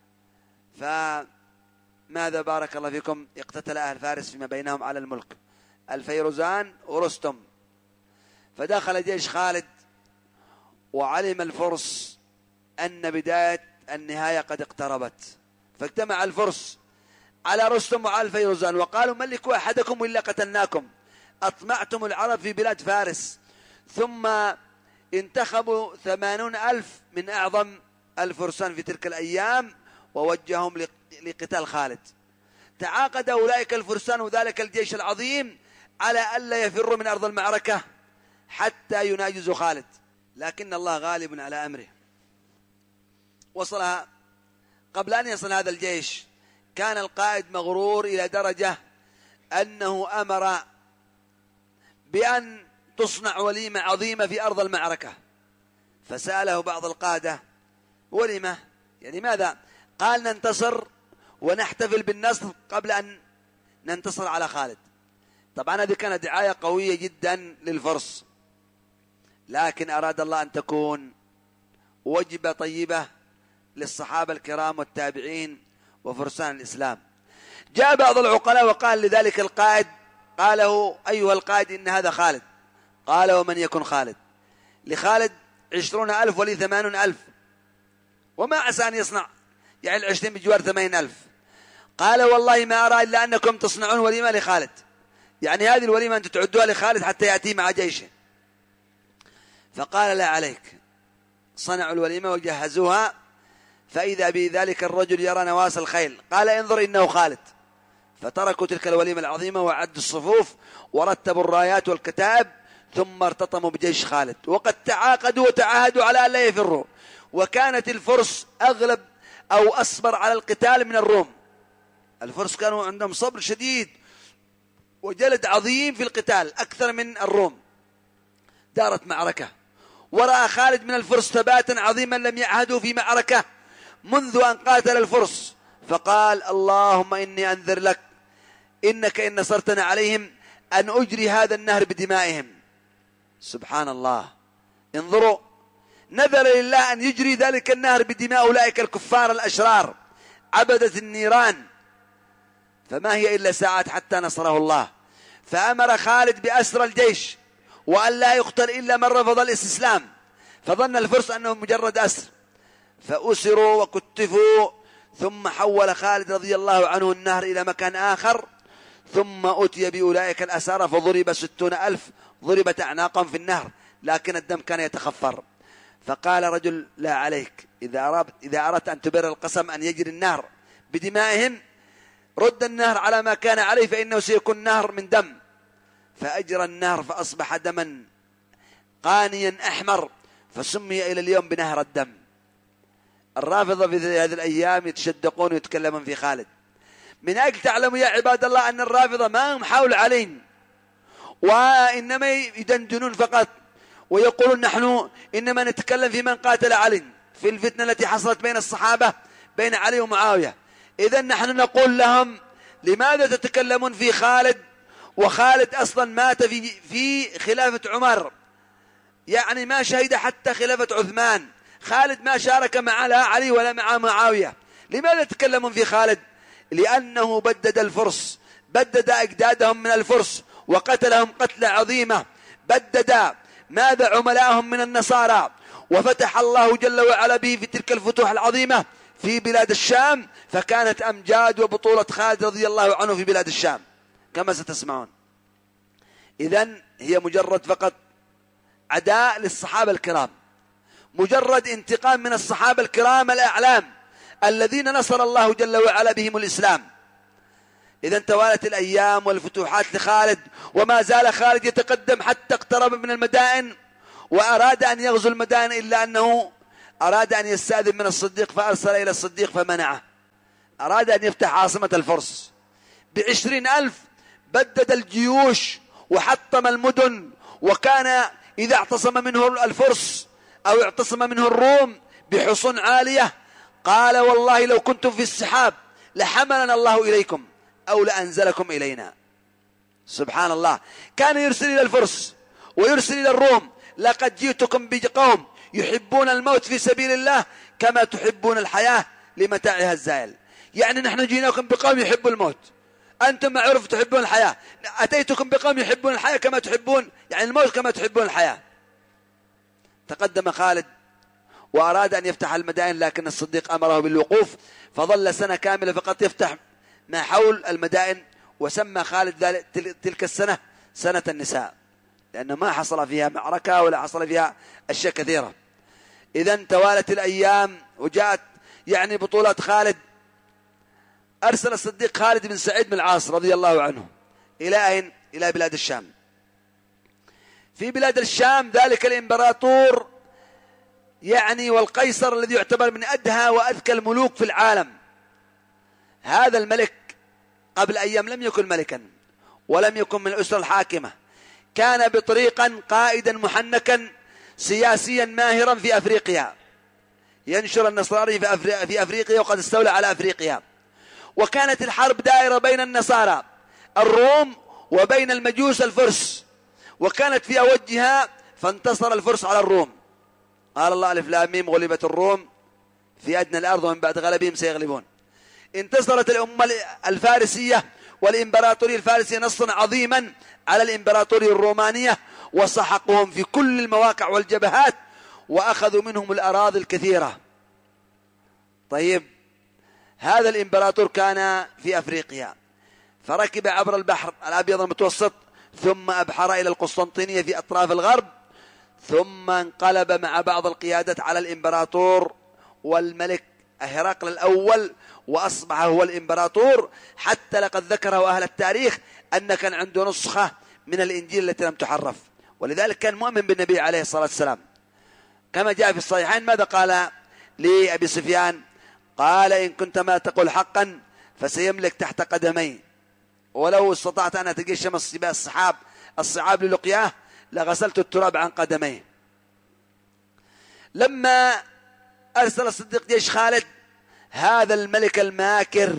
فماذا بارك الله فيكم اقتتل أهل فارس فيما بينهم على الملك، الفيروزان ورستم. فدخل جيش خالد، وعلم الفرس أن بداية النهاية قد اقتربت، فاجتمع الفرس على رستم وعلى الفيروزان وقالوا ملكوا أحدكم إلا قتلناكم، أطمعتم العرب في بلاد فارس. ثم انتخبوا ثمانون ألف من أعظم الفرسان في تلك الأيام ووجههم لقتال خالد. تعاقد أولئك الفرسان وذلك الجيش العظيم على ألا يفروا من أرض المعركة حتى يناجزوا خالد، لكن الله غالب على أمره. وصلها قبل أن يصل هذا الجيش كان القائد مغرور إلى درجة أنه أمر بأن تصنع وليمة عظيمة في أرض المعركة. فسأله بعض القادة وليمة يعني ماذا؟ قال ننتصر ونحتفل بالنصر قبل أن ننتصر على خالد. طبعا هذه كانت دعاية قوية جدا للفرس، لكن أراد الله أن تكون وجبة طيبة للصحابة الكرام والتابعين وفرسان الإسلام. جاء بعض العقلاء وقال لذلك القائد، قال له أيها القائد إن هذا خالد. قال ومن يكن خالد؟ لخالد عشرون ألف ولي ثمانون ألف، وما عسى أن يصنع يعني العشرين بجوار ثمانين ألف. قال والله ما أرى إلا أنكم تصنعون وليمة لخالد، يعني هذه الوليمة أنتم تعدوها لخالد حتى يأتي مع جيشه. فقال لا عليك. صنعوا الوليمة وجهزوها، فإذا بذلك الرجل يرى نواس الخيل، قال انظر إنه خالد. فتركوا تلك الوليمة العظيمة وعدوا الصفوف ورتبوا الرايات والكتائب، ثم ارتطموا بجيش خالد، وقد تعاقدوا وتعاهدوا على أن لا يفروا. وكانت الفرس أغلب أو أصبر على القتال من الروم. الفرس كانوا عندهم صبر شديد وجلد عظيم في القتال أكثر من الروم. دارت معركة، ورأى خالد من الفرس ثباتا عظيما لم يعهدوا في معركة منذ أن قاتل الفرس، فقال اللهم إني أنذر لك إنك إن نصرتنا عليهم أن أجري هذا النهر بدمائهم. سبحان الله، انظروا، نذر لله أن يجري ذلك النهر بدماء أولئك الكفار الأشرار عبدة النيران، فما هي إلا ساعات حتى نصره الله. فأمر خالد بأسر الجيش وأن لا يقتل إلا من رفض الاستسلام، فظن الفرس أنهم مجرد أسر، فأسروا وكتفوا. ثم حول خالد رضي الله عنه النهر إلى مكان آخر، ثم أتي بأولئك الأسارى فضرب ستون ألف، ضربت أعناقهم في النهر لكن الدم كان يتخفر. فقال رجل لا عليك، إذا أردت, إذا أردت أن تبر القسم أن يجري النهر بدمائهم رد النهر على ما كان عليه فإنه سيكون نهر من دم. فأجرى النهر فأصبح دما قانيا أحمر، فسمي إلى اليوم بنهر الدم. الرافضة في هذه الأيام يتشدقون ويتكلمون في خالد. من أجل تعلموا يا عباد الله أن الرافضة ما هم حول عليهم، وإنما يدندنون فقط ويقولون نحن إنما نتكلم في من قاتل علي في الفتنة التي حصلت بين الصحابة بين علي ومعاوية. إذن نحن نقول لهم لماذا تتكلمون في خالد وخالد أصلا مات في, في خلافة عمر، يعني ما شهد حتى خلافة عثمان. خالد ما شارك مع لا علي ولا مع معاوية. لماذا تتكلمون في خالد؟ لأنه بدد الفرس، بدد أجدادهم من الفرس وقتلهم قتلة عظيمة، بدد ماذا عملاءهم من النصارى، وفتح الله جل وعلا به في تلك الفتوح العظيمة في بلاد الشام، فكانت أمجاد وبطولة خالد رضي الله عنه في بلاد الشام كما ستسمعون. إذن هي مجرد فقط عداء للصحابة الكرام، مجرد انتقام من الصحابة الكرام الأعلام الذين نصر الله جل وعلا بهم الإسلام. إذن توالت الأيام والفتوحات لخالد، وما زال خالد يتقدم حتى اقترب من المدائن وأراد أن يغزو المدائن، إلا أنه أراد أن يستأذن من الصديق فأرسل إلى الصديق فمنعه. أراد أن يفتح عاصمة الفرس بعشرين ألف، بدد الجيوش وحطم المدن وكان إذا اعتصم منه الفرس أو اعتصم منه الروم بحصن عالية قال والله لو كنتم في السحاب لحملنا الله إليكم أو لأنزلكم إلينا. سبحان الله، كان يرسل إلى الفرس ويرسل إلى الروم لقد جئتكم بقوم يحبون الموت في سبيل الله كما تحبون الحياة لمتاعها الزائل. يعني نحن جيناكم بقوم يحبوا الموت، أنتم معروف تحبون الحياة، أتيتكم بقوم يحبون الحياة كما تحبون يعني الموت كما تحبون الحياة. تقدم خالد وأراد أن يفتح المدائن لكن الصديق أمره بالوقوف، فظل سنة كاملة فقط يفتح ما حول المدائن، وسمى خالد ذلك تلك السنة سنة النساء، لأنه ما حصل فيها معركة ولا حصل فيها أشياء كثيرة. إذن توالت الأيام وجاءت يعني بطولة خالد. أرسل الصديق خالد بن سعيد بن العاص رضي الله عنه إلى أين؟ إلى بلاد الشام. في بلاد الشام ذلك الإمبراطور يعني والقيصر الذي يعتبر من أدهى وأذكى الملوك في العالم، هذا الملك قبل أيام لم يكن ملكا ولم يكن من الأسرة الحاكمة، كان بطريقا قائدا محنكا سياسيا ماهرا في أفريقيا، ينشر النصرانية في, أفري... في أفريقيا وقد استولى على أفريقيا. وكانت الحرب دائرة بين النصارى الروم وبين المجوس الفرس، وكانت في أوجها فانتصر الفرس على الروم. قال الله ألف لام ميم غلبت الروم في أدنى الأرض ومن بعد غلبهم سيغلبون. انتصرت الأمة الفارسية والإمبراطورية الفارسية نصرا عظيما على الإمبراطورية الرومانية، وسحقهم في كل المواقع والجبهات وأخذوا منهم الأراضي الكثيرة. طيب، هذا الإمبراطور كان في أفريقيا، فركب عبر البحر الأبيض المتوسط ثم أبحر إلى القسطنطينية في أطراف الغرب، ثم انقلب مع بعض القيادات على الإمبراطور والملك هرقل الأول وأصبح هو الإمبراطور، حتى لقد ذكره أهل التاريخ أن كان عنده نسخة من الإنجيل التي لم تحرف، ولذلك كان مؤمن بالنبي عليه الصلاة والسلام. كما جاء في الصحيحين ماذا قال لأبي سفيان؟ قال إن كنت ما تقول حقا فسيملك تحت قدمي، ولو استطعت أن أتجشم الصحاب الصعاب للقياه لغسلت التراب عن قدميه. لما أرسل الصديق جيش خالد، هذا الملك الماكر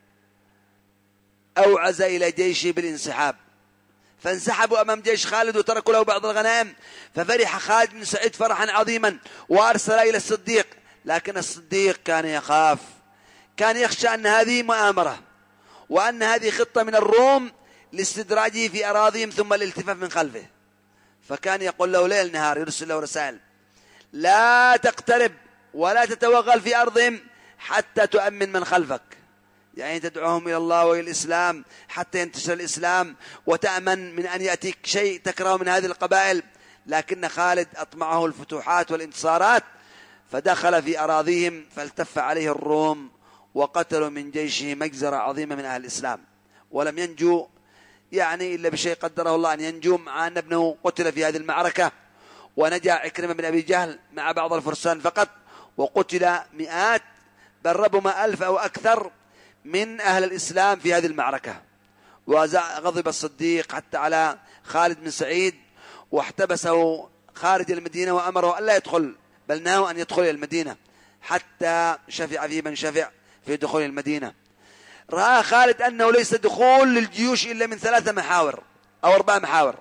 أوعز إلى جيشه بالانسحاب، فانسحبوا أمام جيش خالد وتركوا له بعض الغنائم، ففرح خالد بن سعيد فرحا عظيما وأرسل إلى الصديق، لكن الصديق كان يخاف، كان يخشى أن هذه مؤامرة وأن هذه خطة من الروم لاستدراجه في أراضيهم ثم الالتفاف من خلفه، فكان يقول له ليل نهار يرسل له رسائل لا تقترب ولا تتوغل في أرضهم حتى تؤمن من خلفك، يعني تدعوهم إلى الله وإلى الإسلام حتى ينتشر الإسلام وتأمن من أن يأتيك شيء تكره من هذه القبائل. لكن خالد أطمعه الفتوحات والانتصارات، فدخل في أراضيهم فالتف عليه الروم وقتلوا من جيشه مجزرة عظيمة من أهل الإسلام، ولم ينجو يعني إلا بشيء قدره الله أن ينجو، مع أن ابنه قتل في هذه المعركة، ونجا عكرمة بن أبي جهل مع بعض الفرسان فقط، وقتل مئات بل ربما ألف أو أكثر من أهل الإسلام في هذه المعركة. وغضب الصديق حتى على خالد بن سعيد واحتبسه خارج المدينة وأمره ألا يدخل، بل نهى أن يدخل إلى المدينة حتى شفع في من شفع في دخول المدينة. رأى خالد أنه ليس دخول للجيوش إلا من ثلاثة محاور أو أربع محاور،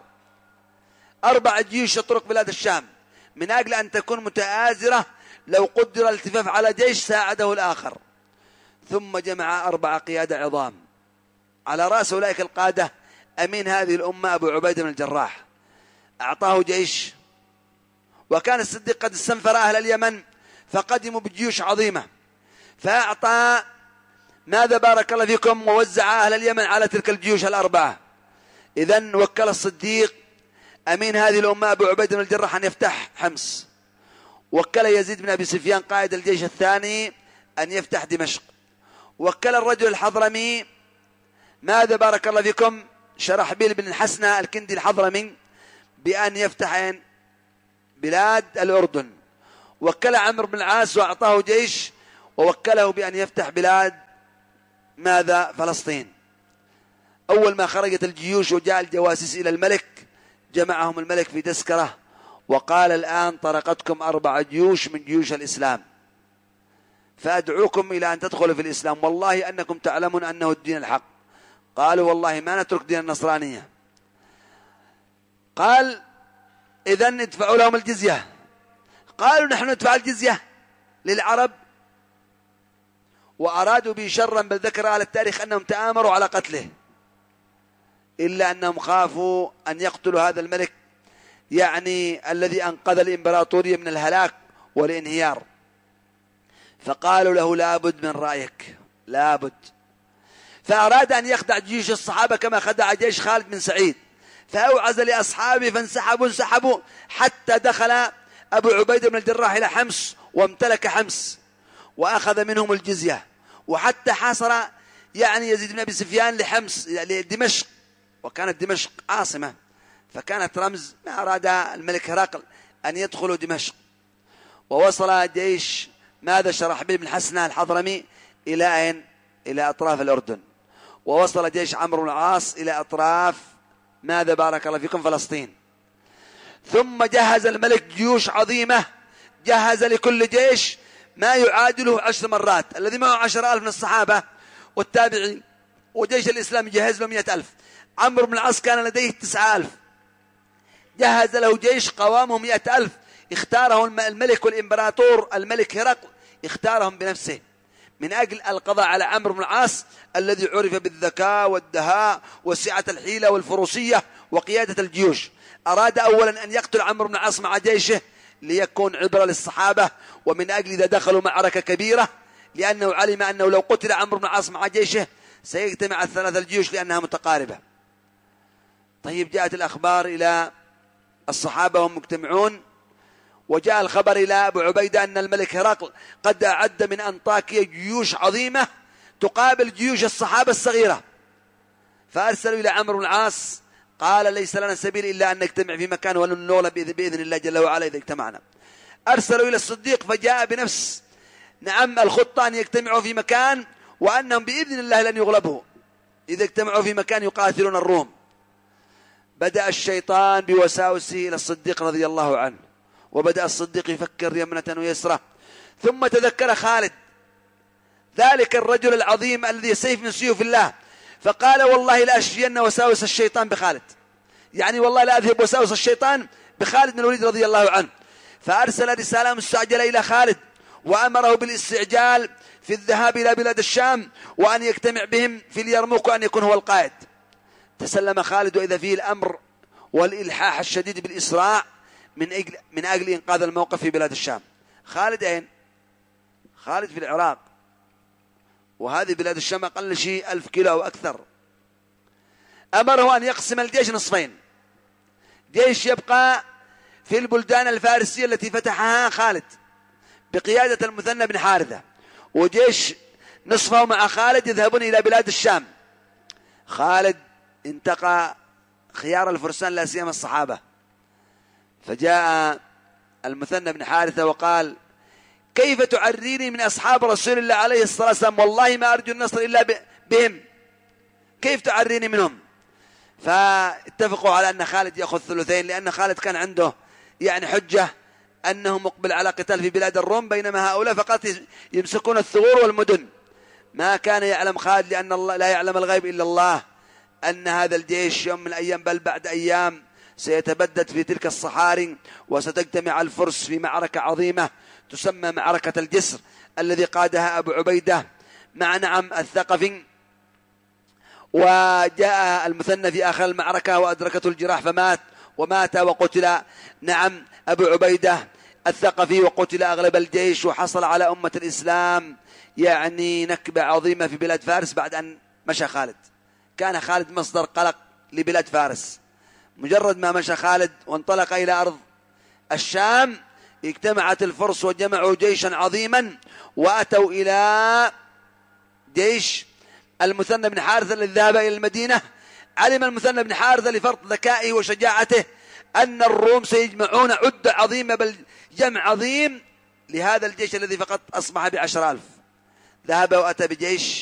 أربع جيوش تطرق بلاد الشام، من أجل أن تكون متآزرة لو قدر الالتفاف على جيش ساعده الآخر. ثم جمع أربع قيادة عظام، على رأس أولئك القادة أمين هذه الأمة أبو عبيدة بن الجراح، أعطاه جيش. وكان الصديق قد استنفر أهل اليمن فقدموا بجيوش عظيمة، فأعطى ماذا بارك الله فيكم ووزع أهل اليمن على تلك الجيوش الأربعة. إذن وكل الصديق أمين هذه الأمة أبو عبيدة بن الجراح أن يفتح حمص، وكل يزيد بن أبي سفيان قائد الجيش الثاني أن يفتح دمشق، وكل الرجل الحضرمي ماذا بارك الله فيكم شرحبيل بن الحسنة الكندي الحضرمي بأن يفتح بلاد الأردن، وكل عمرو بن العاص وأعطاه جيش ووكله بأن يفتح بلاد ماذا فلسطين. أول ما خرجت الجيوش وجاء الجواسيس إلى الملك جمعهم الملك في تذكرة وقال الآن طرقتكم أربع جيوش من جيوش الإسلام، فأدعوكم إلى أن تدخلوا في الإسلام، والله أنكم تعلمون أنه الدين الحق. قالوا والله ما نترك دين النصرانية. قال إذن ادفعوا لهم الجزية. قالوا نحن ندفع الجزية للعرب، وأرادوا به شرا، بل ذكر على التاريخ أنهم تآمروا على قتله، إلا أنهم خافوا أن يقتلوا هذا الملك يعني الذي أنقذ الإمبراطورية من الهلاك والانهيار. فقالوا له لابد من رأيك، لابد. فأراد أن يخدع جيش الصحابة كما خدع جيش خالد بن سعيد، فأوعز لأصحابه فانسحبوا انسحبوا حتى دخل أبو عبيدة بن الجراح إلى حمص وامتلك حمص وأخذ منهم الجزية، وحتى حاصر يعني يزيد بن أبي سفيان لحمص لدمشق، وكانت دمشق عاصمة، فكانت رمز ما أراد الملك هرقل أن يدخلوا دمشق. ووصل جيش ماذا شرحبيل بن حسنة الحضرمي إلى أين؟ إلى أطراف الأردن. ووصل جيش عمرو بن العاص إلى أطراف ماذا بارك الله فيكم فلسطين. ثم جهز الملك جيوش عظيمة، جهز لكل جيش ما يعادله عشر مرات، الذي معه عشر ألف من الصحابة والتابعين، وجيش الإسلام يجهز له مئة ألف. عمرو بن العاص كان لديه تسعة ألف، جهز له جيش قوامه مئة ألف، اختاره الملك والإمبراطور الملك هرقل، اختارهم بنفسه من أجل القضاء على عمرو بن العاص الذي عرف بالذكاء والدهاء وسعة الحيلة والفروسية وقيادة الجيوش. أراد أولا أن يقتل عمرو بن العاص مع جيشه ليكون عبرة للصحابة، ومن أجل إذا دخلوا معركة كبيرة، لأنه علم أنه لو قتل عمرو بن العاص مع جيشه سيجتمع الثلاث الجيوش لأنها متقاربة. طيب جاءت الأخبار إلى الصحابة وهم مجتمعون، وجاء الخبر إلى أبو عبيدة أن الملك هرقل قد أعد من أنطاكيا جيوش عظيمة تقابل جيوش الصحابة الصغيرة. فأرسلوا إلى عمرو بن العاص، قال ليس لنا سبيل إلا أن نجتمع في مكان ونولى بإذن الله جل وعلا إذا اجتمعنا. أرسلوا إلى الصديق فجاء بنفس نعم الخطة أن يجتمعوا في مكان، وأنهم بإذن الله لن يغلبوا إذا اجتمعوا في مكان يقاتلون الروم. بدأ الشيطان بوساوسه إلى الصديق رضي الله عنه، وبدأ الصديق يفكر يمنة ويسرى، ثم تذكر خالد ذلك الرجل العظيم الذي سيف من سيوف الله، فقال والله لا أشفين وساوس الشيطان بخالد، يعني والله لا أذهب وساوس الشيطان بخالد بن الوليد رضي الله عنه. فأرسل رسالة مستعجلة إلى خالد وأمره بالاستعجال في الذهاب إلى بلاد الشام وأن يجتمع بهم في اليرموك وأن يكون هو القائد. تسلم خالد وإذا فيه الأمر والإلحاح الشديد بالإسراع من أجل, من أجل إنقاذ الموقف في بلاد الشام. خالد أين؟ خالد في العراق، وهذه بلاد الشام أقل شيء ألف كيلو أو أكثر. أمره أن يقسم الجيش نصفين، جيش يبقى في البلدان الفارسية التي فتحها خالد بقيادة المثنى بن حارثة، وجيش نصفه مع خالد يذهبون إلى بلاد الشام. خالد انتقى خيار الفرسان لا سيما الصحابة، فجاء المثنى بن حارثة وقال كيف تعريني من أصحاب رسول الله عليه الصلاة والسلام، والله ما أرجو النصر إلا بهم، كيف تعريني منهم؟ فاتفقوا على أن خالد يأخذ ثلثين، لأن خالد كان عنده يعني حجة أنه مقبل على قتال في بلاد الروم، بينما هؤلاء فقط يمسكون الثغور والمدن. ما كان يعلم خالد، لأن الله لا يعلم الغيب إلا الله، أن هذا الجيش يوم من الأيام بل بعد أيام سيتبدد في تلك الصحاري، وستجتمع الفرس في معركة عظيمة تسمى معركة الجسر الذي قادها أبو عبيدة مع نعم الثقفي. وجاء المثنى في آخر المعركة وأدركته الجراح فمات، ومات وقتل نعم أبو عبيدة الثقفي، وقتل أغلب الجيش، وحصل على أمة الإسلام يعني نكبة عظيمة في بلاد فارس بعد أن مشى خالد. كان خالد مصدر قلق لبلاد فارس، مجرد ما مشى خالد وانطلق إلى أرض الشام اجتمعت الفرس وجمعوا جيشا عظيما، وأتوا إلى جيش المثنى بن حارثة الذي ذهب إلى المدينة. علم المثنى بن حارثة لفرط ذكائه وشجاعته أن الروم سيجمعون عدة عظيمة بل جمع عظيم لهذا الجيش الذي فقط أصبح بعشر ألف. ذهب وأتى بجيش